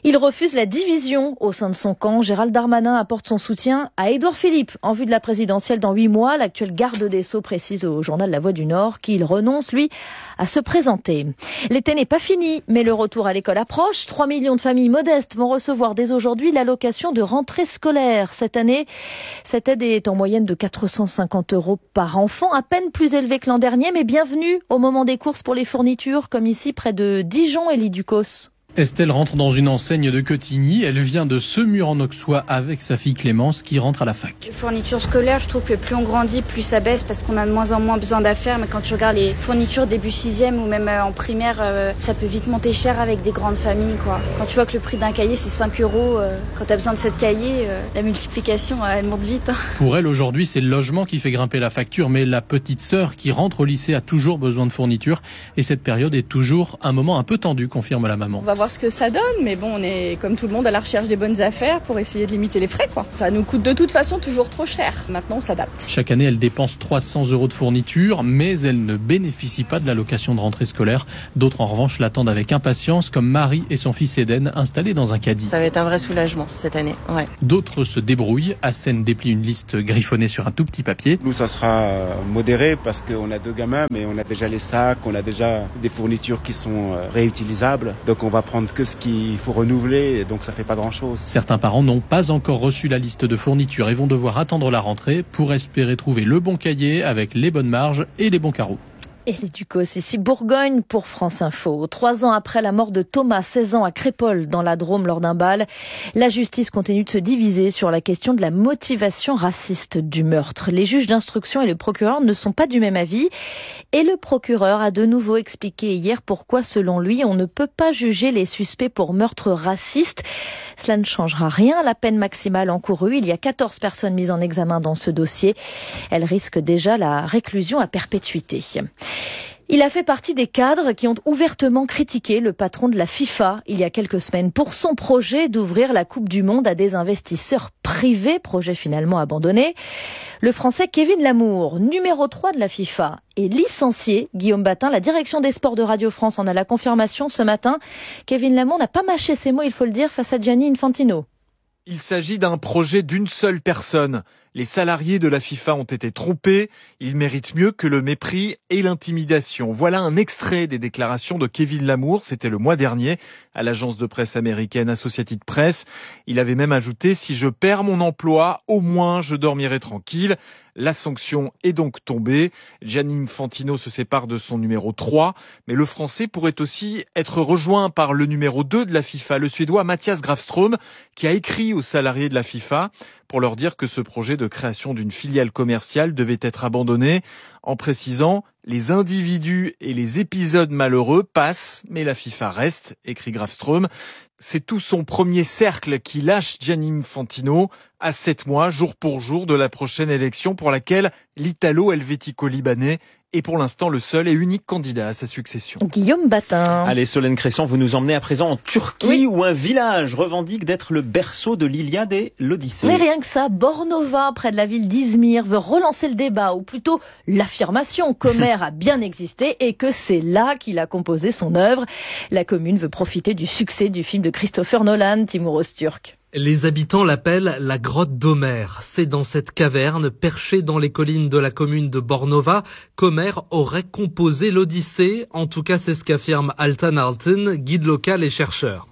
Il refuse la division au sein de son camp. Gérald Darmanin apporte son soutien à Édouard Philippe. En vue de la présidentielle dans 8 mois, l'actuel garde des Sceaux précise au journal La Voix du Nord qu'il renonce, lui, à se présenter. L'été n'est pas fini, mais le retour à l'école approche. 3 millions de familles modestes vont recevoir dès aujourd'hui l'allocation de rentrée scolaire. Cette année, cette aide est en moyenne de 450 € par enfant, à peine plus élevé que l'an dernier, mais bienvenue au moment des courses pour les fournitures, comme ici près de Dijon et Ducos. Estelle rentre dans une enseigne de Quetigny. Elle vient de Semur-en-Auxois avec sa fille Clémence qui rentre à la fac. Les fournitures scolaires, je trouve que plus on grandit, plus ça baisse parce qu'on a de moins en moins besoin d'affaires. Mais quand tu regardes les fournitures début 6e ou même en primaire, ça peut vite monter cher avec des grandes familles, quoi. Quand tu vois que le prix d'un cahier c'est 5 €, quand tu as besoin de 7 cahiers, la multiplication elle monte vite. Pour elle aujourd'hui, c'est le logement qui fait grimper la facture, mais la petite sœur qui rentre au lycée a toujours besoin de fournitures et cette période est toujours un moment un peu tendu, confirme la maman. On va voir ce que ça donne, mais bon, on est comme tout le monde à la recherche des bonnes affaires pour essayer de limiter les frais, quoi. Ça nous coûte de toute façon toujours trop cher. Maintenant, on s'adapte. Chaque année, elle dépense 300 € de fournitures, mais elle ne bénéficie pas de l'allocation de rentrée scolaire. D'autres, en revanche, l'attendent avec impatience, comme Marie et son fils Eden, installés dans un caddie. Ça va être un vrai soulagement cette année, ouais. D'autres se débrouillent. Hassen déplie une liste griffonnée sur un tout petit papier. Nous, ça sera modéré parce qu'on a 2 gamins, mais on a déjà les sacs, on a déjà des fournitures qui sont réutilisables. Donc on va prendre que ce qu'il faut renouveler, et donc ça fait pas grand-chose. Certains parents n'ont pas encore reçu la liste de fournitures et vont devoir attendre la rentrée pour espérer trouver le bon cahier avec les bonnes marges et les bons carreaux. Et les Ducos, ici Bourgogne pour France Info. 3 ans après la mort de Thomas, 16 ans à Crépol, dans la Drôme lors d'un bal, la justice continue de se diviser sur la question de la motivation raciste du meurtre. Les juges d'instruction et le procureur ne sont pas du même avis. Et le procureur a de nouveau expliqué hier pourquoi, selon lui, on ne peut pas juger les suspects pour meurtre raciste. Cela ne changera rien à la peine maximale encourue. Il y a 14 personnes mises en examen dans ce dossier. Elles risquent déjà la réclusion à perpétuité. Il a fait partie des cadres qui ont ouvertement critiqué le patron de la FIFA il y a quelques semaines pour son projet d'ouvrir la Coupe du Monde à des investisseurs privés, projet finalement abandonné. Le Français Kevin Lamour, numéro 3 de la FIFA, est licencié. Guillaume Batin, la direction des sports de Radio France en a la confirmation ce matin. Kevin Lamour n'a pas mâché ses mots, il faut le dire, face à Gianni Infantino. Il s'agit d'un projet d'une seule personne. Les salariés de la FIFA ont été trompés. Ils méritent mieux que le mépris et l'intimidation. Voilà un extrait des déclarations de Kevin Lamour. C'était le mois dernier à l'agence de presse américaine Associated Press. Il avait même ajouté « Si je perds mon emploi, au moins je dormirai tranquille ». La sanction est donc tombée. Gianni Infantino se sépare de son numéro 3. Mais le Français pourrait aussi être rejoint par le numéro 2 de la FIFA, le Suédois Mattias Grafström, qui a écrit aux salariés de la FIFA pour leur dire que ce projet de création d'une filiale commerciale devait être abandonné, en précisant « Les individus et les épisodes malheureux passent, mais la FIFA reste », écrit Grafström. C'est tout son premier cercle qui lâche Gianni Infantino à 7 mois, jour pour jour, de la prochaine élection pour laquelle l'Italo-Helvético-Libanais est pour l'instant le seul et unique candidat à sa succession. Guillaume Batin. Allez, Solène Cresson, vous nous emmenez à présent en Turquie, où un village revendique d'être le berceau de l'Iliade et l'Odyssée. Mais rien que ça, Bornova, près de la ville d'Izmir, veut relancer le débat, ou plutôt l'affirmation qu'Homère a bien existé et que c'est là qu'il a composé son œuvre. La commune veut profiter du succès du film de Christopher Nolan, Timur Öztürk. Les habitants l'appellent la grotte d'Homère. C'est dans cette caverne, perchée dans les collines de la commune de Bornova, qu'Homère aurait composé l'Odyssée. En tout cas, c'est ce qu'affirme Altan Altın, guide local et chercheur.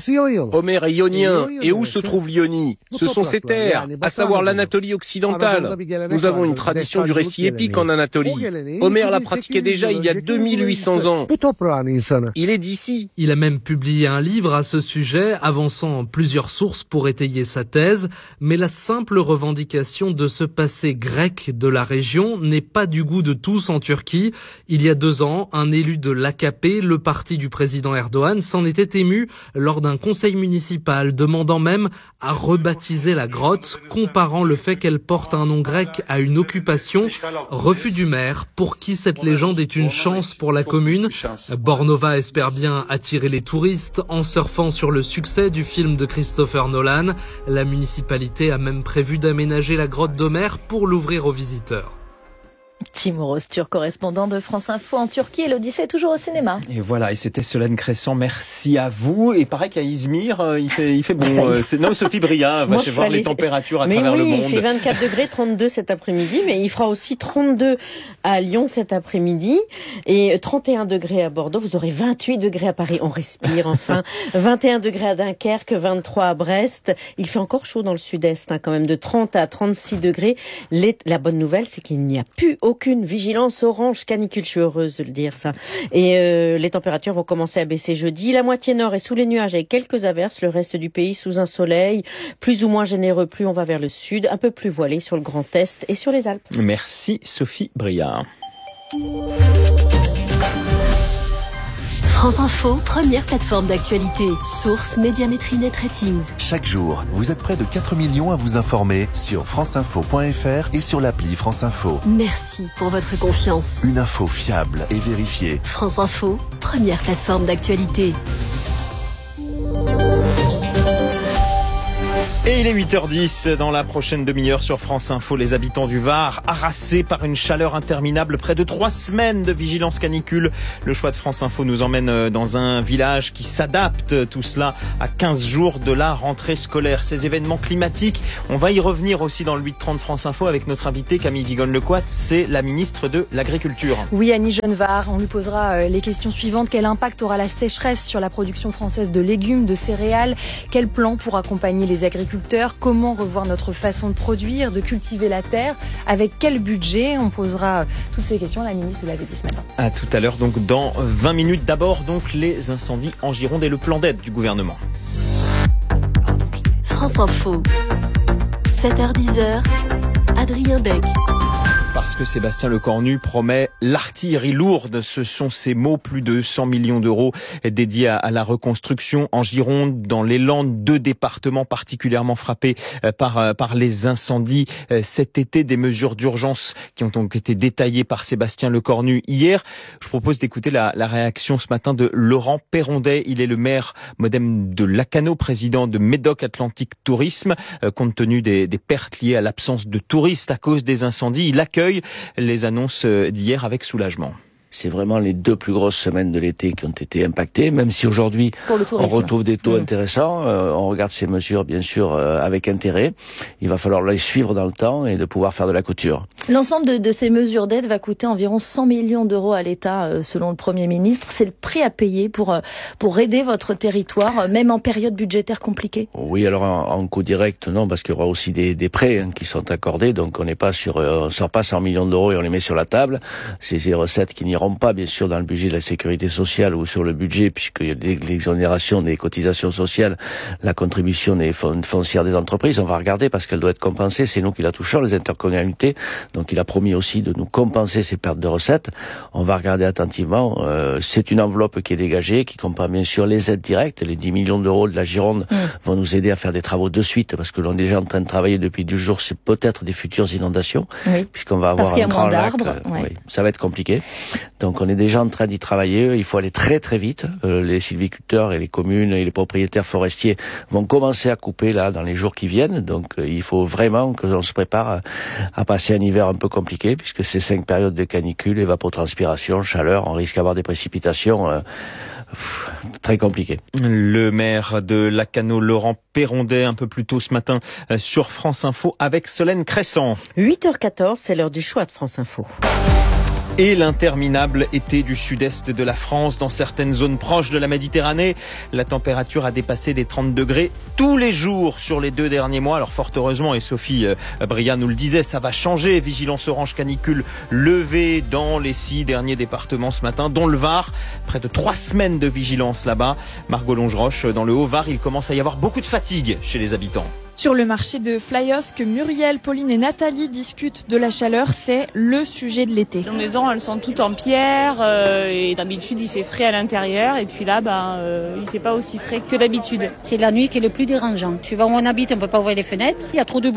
Homère est ionien. Et où se trouve l'Ionie? Ce sont ses terres, à savoir l'Anatolie occidentale. Nous avons une tradition du récit épique en Anatolie. Homère la pratiquait déjà il y a 2800 ans. Il est d'ici. Il a même publié un livre à ce sujet, avançant plusieurs sources pour étayer sa thèse, mais la simple revendication de ce passé grec de la région n'est pas du goût de tous en Turquie. Il y a 2 ans, un élu de l'AKP, le parti du président Erdogan, s'en était ému lors d'un conseil municipal, demandant même à rebaptiser la grotte, comparant le fait qu'elle porte un nom grec à une occupation. Refus du maire, pour qui cette légende est une chance pour la commune. Bornova espère bien attirer les touristes en surfant sur le succès du film de Christopher Nolan. La municipalité a même prévu d'aménager la grotte d'Homère pour l'ouvrir aux visiteurs. Timur Öztürk, correspondant de France Info en Turquie, et l'Odyssée est toujours au cinéma. Et voilà, et c'était Solène Crescent, merci à vous. Et pareil qu'à Izmir, il fait bon. Non, Sophie Bria va voir les températures à travers le monde. Il fait 24 degrés, 32 cet après-midi, mais il fera aussi 32 à Lyon cet après-midi et 31 degrés à Bordeaux. Vous aurez 28 degrés à Paris, on respire enfin. 21 degrés à Dunkerque, 23 à Brest. Il fait encore chaud dans le sud-est, quand même, de 30 à 36 degrés. La bonne nouvelle, c'est qu'il n'y a plus aucune vigilance orange canicule. Je suis heureuse de le dire, ça. Et les températures vont commencer à baisser jeudi. La moitié nord est sous les nuages avec quelques averses. Le reste du pays sous un soleil plus ou moins généreux. Plus on va vers le sud, un peu plus voilé sur le Grand Est et sur les Alpes. Merci Sophie Briard. France Info, première plateforme d'actualité. Source Médiamétrie Net Ratings. Chaque jour, vous êtes près de 4 millions à vous informer sur franceinfo.fr et sur l'appli France Info. Merci pour votre confiance. Une info fiable et vérifiée. France Info, première plateforme d'actualité. Et il est 8h10 dans la prochaine demi-heure sur France Info. Les habitants du Var, harassés par une chaleur interminable, près de 3 semaines de vigilance canicule. Le choix de France Info nous emmène dans un village qui s'adapte, tout cela à 15 jours de la rentrée scolaire. Ces événements climatiques, on va y revenir aussi dans le 8h30 France Info avec notre invitée Camille Vigonne-Lecoat, c'est la ministre de l'Agriculture. Oui, Annie Genevard, on lui posera les questions suivantes. Quel impact aura la sécheresse sur la production française de légumes, de céréales? Quel plan pour accompagner les agriculteurs? Comment revoir notre façon de produire, de cultiver la terre? Avec quel budget? On posera toutes ces questions à la ministre, vous l'avez dit ce matin. À tout à l'heure, donc dans 20 minutes. D'abord, donc les incendies en Gironde et le plan d'aide du gouvernement. France Info, 7h-10h, Adrien Dec. Parce que Sébastien Lecornu promet l'artillerie lourde. Ce sont ses mots. Plus de 100 millions d'euros dédiés à la reconstruction en Gironde, dans les Landes, 2 départements particulièrement frappés par les incendies cet été. Des mesures d'urgence qui ont donc été détaillées par Sébastien Lecornu hier. Je propose d'écouter la réaction ce matin de Laurent Perrondet. Il est le maire modem de Lacanau, président de Médoc Atlantique Tourisme. Compte tenu des pertes liées à l'absence de touristes à cause des incendies, il accueille les annonces d'hier avec soulagement. C'est vraiment les 2 plus grosses semaines de l'été qui ont été impactées, même si aujourd'hui on retrouve des taux intéressants. On regarde ces mesures bien sûr avec intérêt. Il va falloir les suivre dans le temps et de pouvoir faire de la couture. L'ensemble de ces mesures d'aide va coûter environ 100 millions d'euros à l'État selon le Premier ministre. C'est le prix à payer pour aider votre territoire, même en période budgétaire compliquée? Oui, alors en coût direct, non, parce qu'il y aura aussi des prêts qui sont accordés. Donc on n'est pas on sort pas 100 millions d'euros et on les met sur la table. C'est des recettes qui n'iront pas bien sûr dans le budget de la sécurité sociale ou sur le budget, puisqu'il y a l'exonération des cotisations sociales, la contribution des foncières des entreprises. On va regarder parce qu'elle doit être compensée, c'est nous qui la touchons, les intercommunalités. Donc il a promis aussi de nous compenser ces pertes de recettes. On va regarder attentivement. C'est une enveloppe qui est dégagée, qui comprend bien sûr les aides directes. Les 10 millions d'euros de la Gironde vont nous aider à faire des travaux de suite, parce que l'on est déjà en train de travailler depuis 2 jours, c'est peut-être des futures inondations, puisqu'on va avoir un grand lac. Oui, ça va être compliqué. Donc on est déjà en train d'y travailler. Il faut aller très très vite. Les sylviculteurs et les communes et les propriétaires forestiers vont commencer à couper là dans les jours qui viennent. Donc il faut vraiment que l'on se prépare à passer un hiver un peu compliqué, puisque ces 5 périodes de canicule, évapotranspiration, chaleur, on risque d'avoir des précipitations très compliquées. Le maire de Lacanau, Laurent Perrondet, un peu plus tôt ce matin sur France Info avec Solène Crescent. 8h14, c'est l'heure du choix de France Info. Et l'interminable été du sud-est de la France, dans certaines zones proches de la Méditerranée. La température a dépassé les 30 degrés tous les jours sur les 2 derniers mois. Alors fort heureusement, et Sophie Bria nous le disait, ça va changer. Vigilance orange canicule levée dans les 6 derniers départements ce matin, dont le Var. Près de 3 semaines de vigilance là-bas. Margot Longeroche, dans le Haut-Var, il commence à y avoir beaucoup de fatigue chez les habitants. Sur le marché de Flyos, que Muriel, Pauline et Nathalie discutent de la chaleur, c'est le sujet de l'été. Les maisons, elles sont toutes en pierre et d'habitude il fait frais à l'intérieur et puis là, il fait pas aussi frais que d'habitude. C'est la nuit qui est le plus dérangeant. Tu vas où on habite, on peut pas ouvrir les fenêtres, il y a trop de bruit.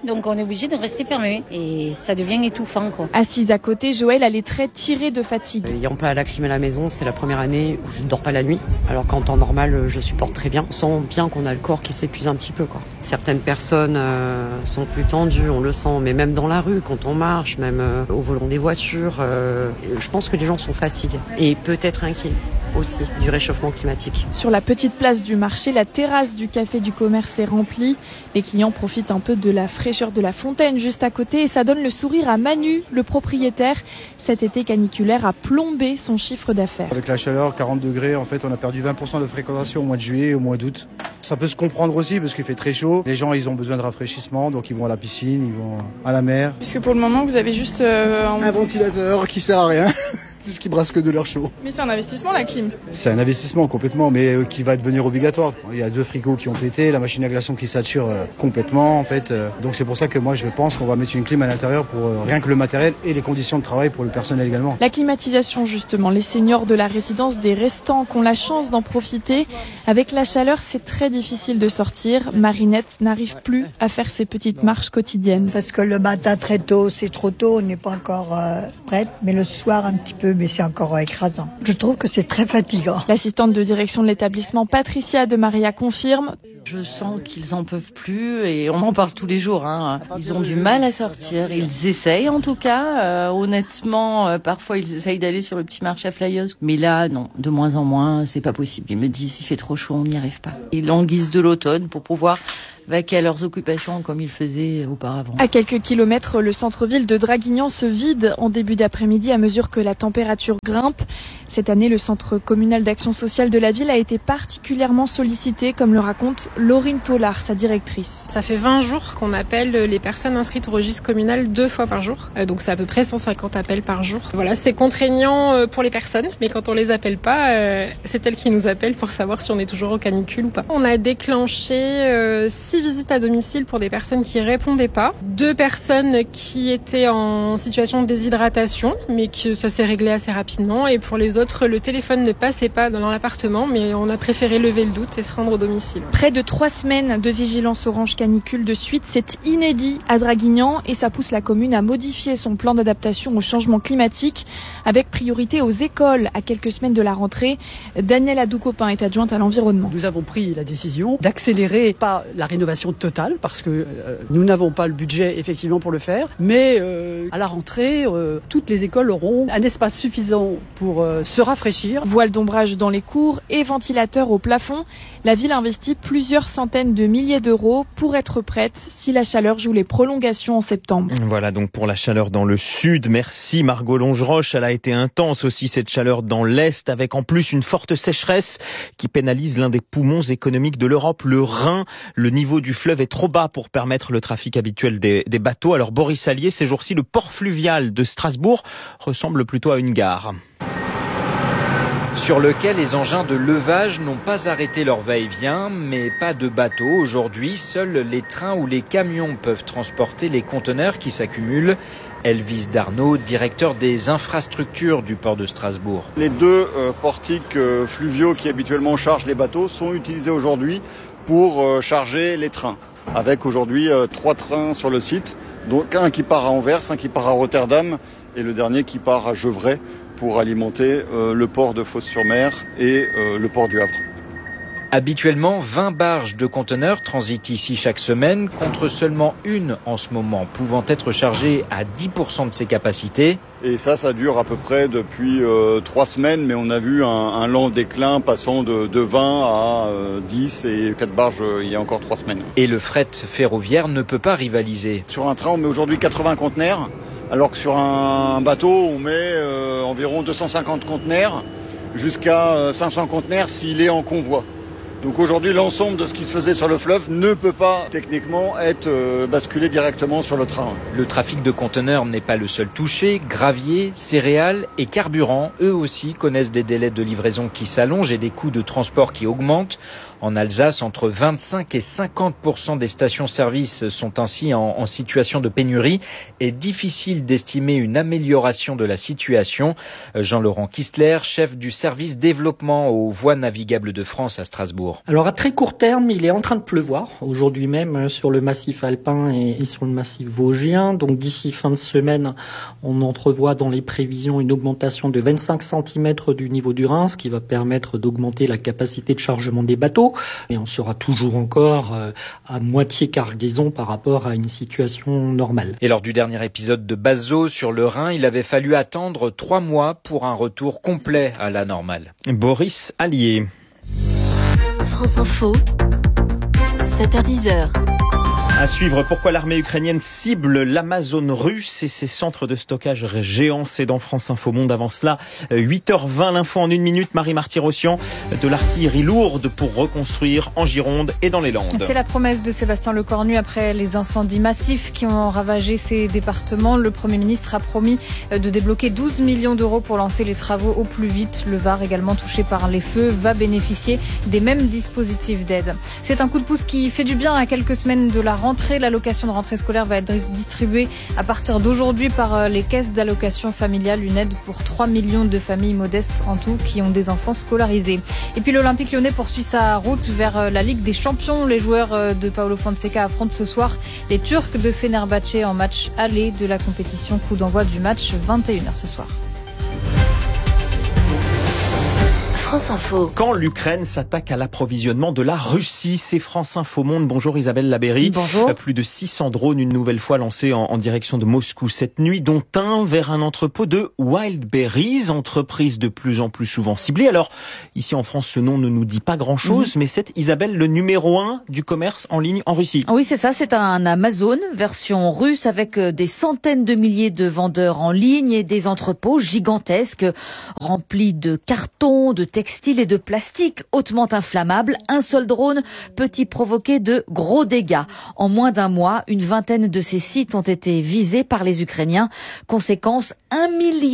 donc on est obligé de rester fermé et ça devient étouffant, quoi. Assise à côté, Joëlle a les traits tirés de fatigue. Ayant pas la clim à la maison, c'est la première année où je ne dors pas la nuit, alors qu'en temps normal, je supporte très bien. On sent bien qu'on a le corps qui s'épuise un petit peu, quoi. Certaines personnes sont plus tendues, on le sent, mais même dans la rue, quand on marche, même au volant des voitures, je pense que les gens sont fatigués et peut-être inquiets aussi du réchauffement climatique. Sur la petite place du marché, la terrasse du café du commerce est remplie. Les clients profitent un peu de la fraîcheur de la fontaine juste à côté et ça donne le sourire à Manu, le propriétaire. Cet été caniculaire a plombé son chiffre d'affaires. Avec la chaleur, 40 degrés, en fait, on a perdu 20% de fréquentation au mois de juillet et au mois d'août. Ça peut se comprendre aussi parce qu'il fait très chaud. Les gens, ils ont besoin de rafraîchissement, donc ils vont à la piscine, ils vont à la mer. Puisque pour le moment, vous avez juste un ventilateur qui sert à rien. Puisqu'ils brassent que de l'air chaud. Mais c'est un investissement, la clim. C'est un investissement complètement, mais qui va devenir obligatoire. Il y a 2 frigos qui ont pété, la machine à glaçons qui sature complètement, en fait. Donc c'est pour ça que moi je pense qu'on va mettre une clim à l'intérieur pour rien que le matériel et les conditions de travail pour le personnel également. La climatisation, justement, les seniors de la résidence des restants qui ont la chance d'en profiter. Avec la chaleur, c'est très difficile de sortir. Marinette n'arrive plus à faire ses petites marches quotidiennes. Parce que le matin très tôt, c'est trop tôt, on n'est pas encore prête, mais le soir un petit peu, mais c'est encore écrasant. Je trouve que c'est très fatigant. L'assistante de direction de l'établissement, Patricia de Maria, confirme. Je sens qu'ils en peuvent plus et on en parle tous les jours. Ils ont du mal à sortir. Ils essayent en tout cas. Honnêtement, parfois ils essayent d'aller sur le petit marché à Flyers. Mais là, non, de moins en moins, c'est pas possible. Ils me disent, il fait trop chaud, on n'y arrive pas. Ils languissent de l'automne pour pouvoir vaquer à leurs occupations comme ils faisaient auparavant. À quelques kilomètres, le centre-ville de Draguignan se vide en début d'après-midi à mesure que la température grimpe. Cette année, le centre communal d'action sociale de la ville a été particulièrement sollicité, comme le raconte Laurine Tollard, sa directrice. Ça fait 20 jours qu'on appelle les personnes inscrites au registre communal 2 fois par jour. Donc c'est à peu près 150 appels par jour. Voilà, c'est contraignant pour les personnes, mais quand on les appelle pas, c'est elles qui nous appellent pour savoir si on est toujours au canicule ou pas. On a déclenché 6 visites à domicile pour des personnes qui répondaient pas, 2 personnes qui étaient en situation de déshydratation, mais que ça s'est réglé assez rapidement, et pour les autres, le téléphone ne passait pas dans l'appartement, mais on a préféré lever le doute et se rendre au domicile. Près de 3 semaines de vigilance orange canicule de suite, c'est inédit à Draguignan et ça pousse la commune à modifier son plan d'adaptation au changement climatique avec priorité aux écoles à quelques semaines de la rentrée. Danielle Adoukopin est adjointe à l'environnement. Nous avons pris la décision d'accélérer pas la rénovation totale parce que nous n'avons pas le budget effectivement pour le faire, mais à la rentrée, toutes les écoles auront un espace suffisant pour se rafraîchir. Voile d'ombrage dans les cours et ventilateurs au plafond. La ville investit plusieurs centaines de milliers d'euros pour être prête si la chaleur joue les prolongations en septembre. Voilà donc pour la chaleur dans le sud. Merci Margot Longeroche. Elle a été intense aussi cette chaleur dans l'est avec en plus une forte sécheresse qui pénalise l'un des poumons économiques de l'Europe, le Rhin. Le niveau du fleuve est trop bas pour permettre le trafic habituel des bateaux. Alors Boris Allier, ces jours-ci, le port fluvial de Strasbourg ressemble plutôt à une gare. Sur lequel les engins de levage n'ont pas arrêté leur va-et-vient, mais pas de bateaux. Aujourd'hui, seuls les trains ou les camions peuvent transporter les conteneurs qui s'accumulent. Elvis Darnaud, directeur des infrastructures du port de Strasbourg. Les 2 portiques fluviaux qui habituellement chargent les bateaux sont utilisés aujourd'hui pour charger les trains. Avec aujourd'hui 3 trains sur le site, donc un qui part à Anvers, un qui part à Rotterdam et le dernier qui part à Gevrey pour alimenter le port de Fos-sur-Mer et le port du Havre. Habituellement, 20 barges de conteneurs transitent ici chaque semaine, contre seulement une en ce moment, pouvant être chargée à 10% de ses capacités. Et ça dure à peu près depuis 3 semaines, mais on a vu un lent déclin passant de 20 à 10 et 4 barges il y a encore 3 semaines. Et le fret ferroviaire ne peut pas rivaliser. Sur un train, on met aujourd'hui 80 conteneurs, alors que sur un bateau, on met environ 250 conteneurs, jusqu'à 500 conteneurs s'il est en convoi. Donc aujourd'hui, l'ensemble de ce qui se faisait sur le fleuve ne peut pas techniquement être basculé directement sur le train. Le trafic de conteneurs n'est pas le seul touché. Gravier, céréales et carburant, eux aussi, connaissent des délais de livraison qui s'allongent et des coûts de transport qui augmentent. En Alsace, entre 25 et 50% des stations-service sont ainsi en situation de pénurie et difficile d'estimer une amélioration de la situation. Jean-Laurent Kistler, chef du service développement aux voies navigables de France à Strasbourg. retour. Alors à très court terme, il est en train de pleuvoir, aujourd'hui même sur le massif alpin et sur le massif vosgien. Donc d'ici fin de semaine, on entrevoit dans les prévisions une augmentation de 25 cm du niveau du Rhin, ce qui va permettre d'augmenter la capacité de chargement des bateaux. Et on sera toujours encore à moitié cargaison par rapport à une situation normale. Et lors du dernier épisode de Bazo sur le Rhin, il avait fallu attendre 3 mois pour un retour complet à la normale. Boris Allier. France Info, 7h10. À suivre, pourquoi l'armée ukrainienne cible l'Amazone russe et ses centres de stockage géants. C'est dans France Info Monde. Avant cela, 8h20, l'info en 1 minute. Marie Marty-Rossian, de l'artillerie lourde pour reconstruire en Gironde et dans les Landes. C'est la promesse de Sébastien Lecornu après les incendies massifs qui ont ravagé ces départements. Le Premier ministre a promis de débloquer 12 millions d'euros pour lancer les travaux au plus vite. Le Var, également touché par les feux, va bénéficier des mêmes dispositifs d'aide. C'est un coup de pouce qui fait du bien à quelques semaines de la rentrée. L'allocation de rentrée scolaire va être distribuée à partir d'aujourd'hui par les caisses d'allocation familiale. Une aide pour 3 millions de familles modestes en tout qui ont des enfants scolarisés. Et puis l'Olympique Lyonnais poursuit sa route vers la Ligue des Champions. Les joueurs de Paulo Fonseca affrontent ce soir les Turcs de Fenerbahçe en match aller de la compétition. Coup d'envoi du match 21h ce soir. France Info. Quand l'Ukraine s'attaque à l'approvisionnement de la Russie, c'est France Info Monde. Bonjour Isabelle Labéry. Bonjour. Plus de 600 drones une nouvelle fois lancés en direction de Moscou cette nuit, dont un vers un entrepôt de Wildberries, entreprise de plus en plus souvent ciblée. Alors, ici en France, ce nom ne nous dit pas grand-chose, mais c'est, Isabelle, le numéro 1 du commerce en ligne en Russie. Oui, c'est ça, c'est un Amazon version russe avec des centaines de milliers de vendeurs en ligne et des entrepôts gigantesques remplis de cartons, de textile et de plastique hautement inflammables. Un seul drone peut y provoquer de gros dégâts. En moins d'un mois, une vingtaine de ces sites ont été visés par les Ukrainiens. Conséquence, 1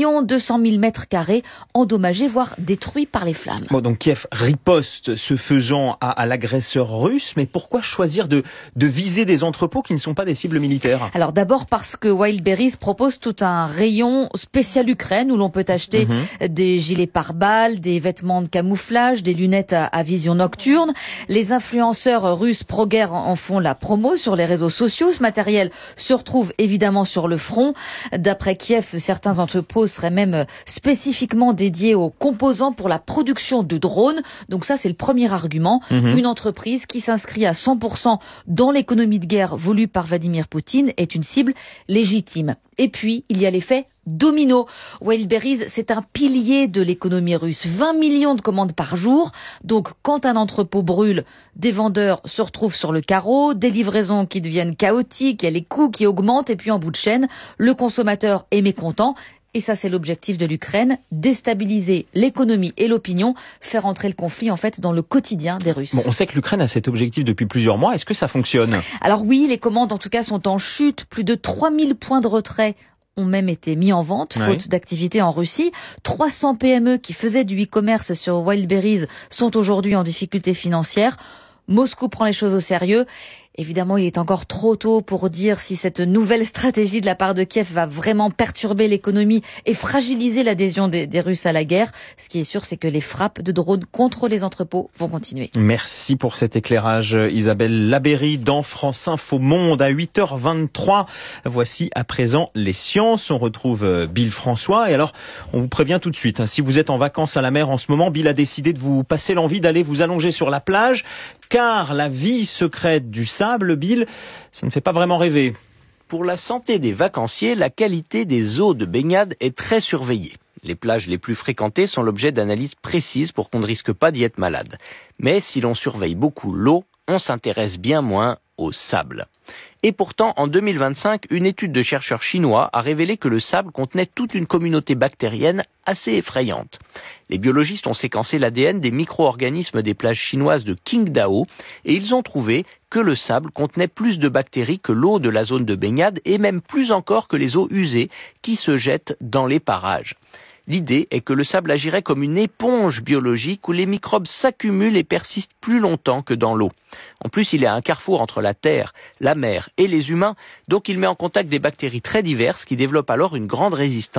200 000 mètres carrés endommagés, voire détruits par les flammes. Bon, donc Kiev riposte ce faisant à l'agresseur russe, mais pourquoi choisir de viser des entrepôts qui ne sont pas des cibles militaires? Alors d'abord parce que Wildberries propose tout un rayon spécial Ukraine où l'on peut acheter des gilets pare-balles, des vêtements de camouflage, des lunettes à vision nocturne. Les influenceurs russes pro-guerre en font la promo sur les réseaux sociaux. Ce matériel se retrouve évidemment sur le front. D'après Kiev, certains entrepôts seraient même spécifiquement dédiés aux composants pour la production de drones. Donc ça, c'est le premier argument. Une entreprise qui s'inscrit à 100% dans l'économie de guerre voulue par Vladimir Poutine est une cible légitime. Et puis, il y a l'effet domino. Wildberries, c'est un pilier de l'économie russe. 20 millions de commandes par jour. Donc, quand un entrepôt brûle, des vendeurs se retrouvent sur le carreau, des livraisons qui deviennent chaotiques, il y a les coûts qui augmentent, et puis en bout de chaîne, le consommateur est mécontent. Et ça, c'est l'objectif de l'Ukraine, déstabiliser l'économie et l'opinion, faire entrer le conflit, en fait, dans le quotidien des Russes. Bon, on sait que l'Ukraine a cet objectif depuis plusieurs mois. Est-ce que ça fonctionne? Alors oui, les commandes, en tout cas, sont en chute. Plus de 3000 points de retrait ont même été mis en vente, faute d'activité en Russie. 300 PME qui faisaient du e-commerce sur Wildberries sont aujourd'hui en difficulté financière. Moscou prend les choses au sérieux. Évidemment, il est encore trop tôt pour dire si cette nouvelle stratégie de la part de Kiev va vraiment perturber l'économie et fragiliser l'adhésion des Russes à la guerre. Ce qui est sûr, c'est que les frappes de drones contre les entrepôts vont continuer. Merci pour cet éclairage, Isabelle Labéry, dans France Info Monde à 8h23. Voici à présent les sciences. On retrouve Bill François. Et alors, on vous prévient tout de suite, si vous êtes en vacances à la mer en ce moment, Bill a décidé de vous passer l'envie d'aller vous allonger sur la plage, car la vie secrète du sable, Bill, ça ne fait pas vraiment rêver. Pour la santé des vacanciers, la qualité des eaux de baignade est très surveillée. Les plages les plus fréquentées sont l'objet d'analyses précises pour qu'on ne risque pas d'y être malade. Mais si l'on surveille beaucoup l'eau, on s'intéresse bien moins au sable. Et pourtant, en 2025, une étude de chercheurs chinois a révélé que le sable contenait toute une communauté bactérienne assez effrayante. Les biologistes ont séquencé l'ADN des micro-organismes des plages chinoises de Qingdao et ils ont trouvé que le sable contenait plus de bactéries que l'eau de la zone de baignade et même plus encore que les eaux usées qui se jettent dans les parages. L'idée est que le sable agirait comme une éponge biologique où les microbes s'accumulent et persistent plus longtemps que dans l'eau. En plus, il est à un carrefour entre la terre, la mer et les humains, donc il met en contact des bactéries très diverses qui développent alors une grande résistance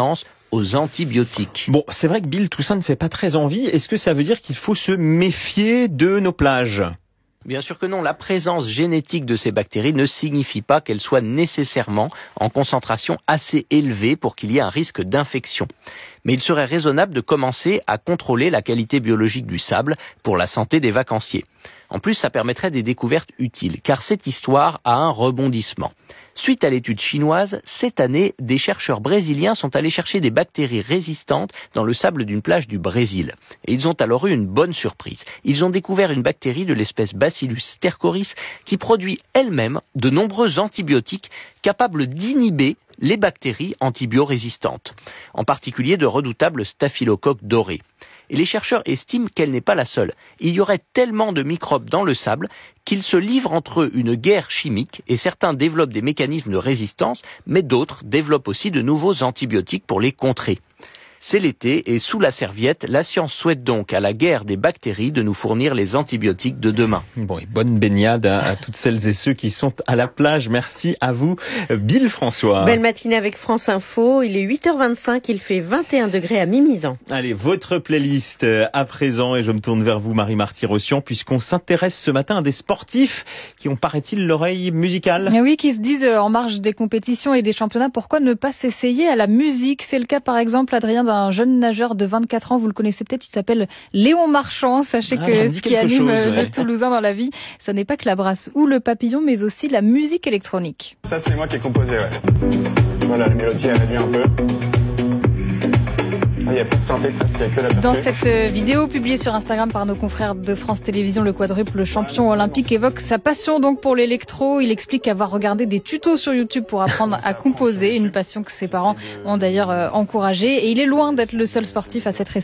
aux antibiotiques. Bon, c'est vrai que Bill, tout ça ne fait pas très envie. Est-ce que ça veut dire qu'il faut se méfier de nos plages ? Bien sûr que non, la présence génétique de ces bactéries ne signifie pas qu'elles soient nécessairement en concentration assez élevée pour qu'il y ait un risque d'infection. Mais il serait raisonnable de commencer à contrôler la qualité biologique du sable pour la santé des vacanciers. En plus, ça permettrait des découvertes utiles, car cette histoire a un rebondissement. Suite à l'étude chinoise, cette année, des chercheurs brésiliens sont allés chercher des bactéries résistantes dans le sable d'une plage du Brésil. Et ils ont alors eu une bonne surprise. Ils ont découvert une bactérie de l'espèce Bacillus stercoris qui produit elle-même de nombreux antibiotiques capables d'inhiber les bactéries antibiorésistantes, en particulier de redoutables staphylocoques dorés. Et les chercheurs estiment qu'elle n'est pas la seule. Il y aurait tellement de microbes dans le sable qu'ils se livrent entre eux une guerre chimique et certains développent des mécanismes de résistance, mais d'autres développent aussi de nouveaux antibiotiques pour les contrer. C'est l'été et sous la serviette, la science souhaite donc à la guerre des bactéries de nous fournir les antibiotiques de demain. Bon, et bonne baignade à toutes celles et ceux qui sont à la plage. Merci à vous, Bill François. Belle matinée avec France Info. Il est 8h25, il fait 21 degrés à Mimizan. Allez, votre playlist à présent, et je me tourne vers vous, Marie-Marty-Rossian, puisqu'on s'intéresse ce matin à des sportifs qui ont, paraît-il, l'oreille musicale. Et oui, qui se disent en marge des compétitions et des championnats, pourquoi ne pas s'essayer à la musique ? C'est le cas, par exemple, Adrien, d'un jeune nageur de 24 ans, vous le connaissez peut-être, il s'appelle Léon Marchand. Sachez que ce qui anime le Toulousain dans la vie, ça n'est pas que la brasse ou le papillon, mais aussi la musique électronique. Ça, c'est moi qui ai composé, ouais. Voilà, la mélodie, elle réduit un peu. Il n'y a plus de synthé parce qu'il n'y a que la percussion. Dans cette vidéo publiée sur Instagram par nos confrères de France Télévisions, le quadruple champion olympique évoque sa passion donc pour l'électro. Il explique avoir regardé des tutos sur YouTube pour apprendre à composer, une passion que ses parents ont d'ailleurs encouragée. Et il est loin d'être le seul sportif à s'être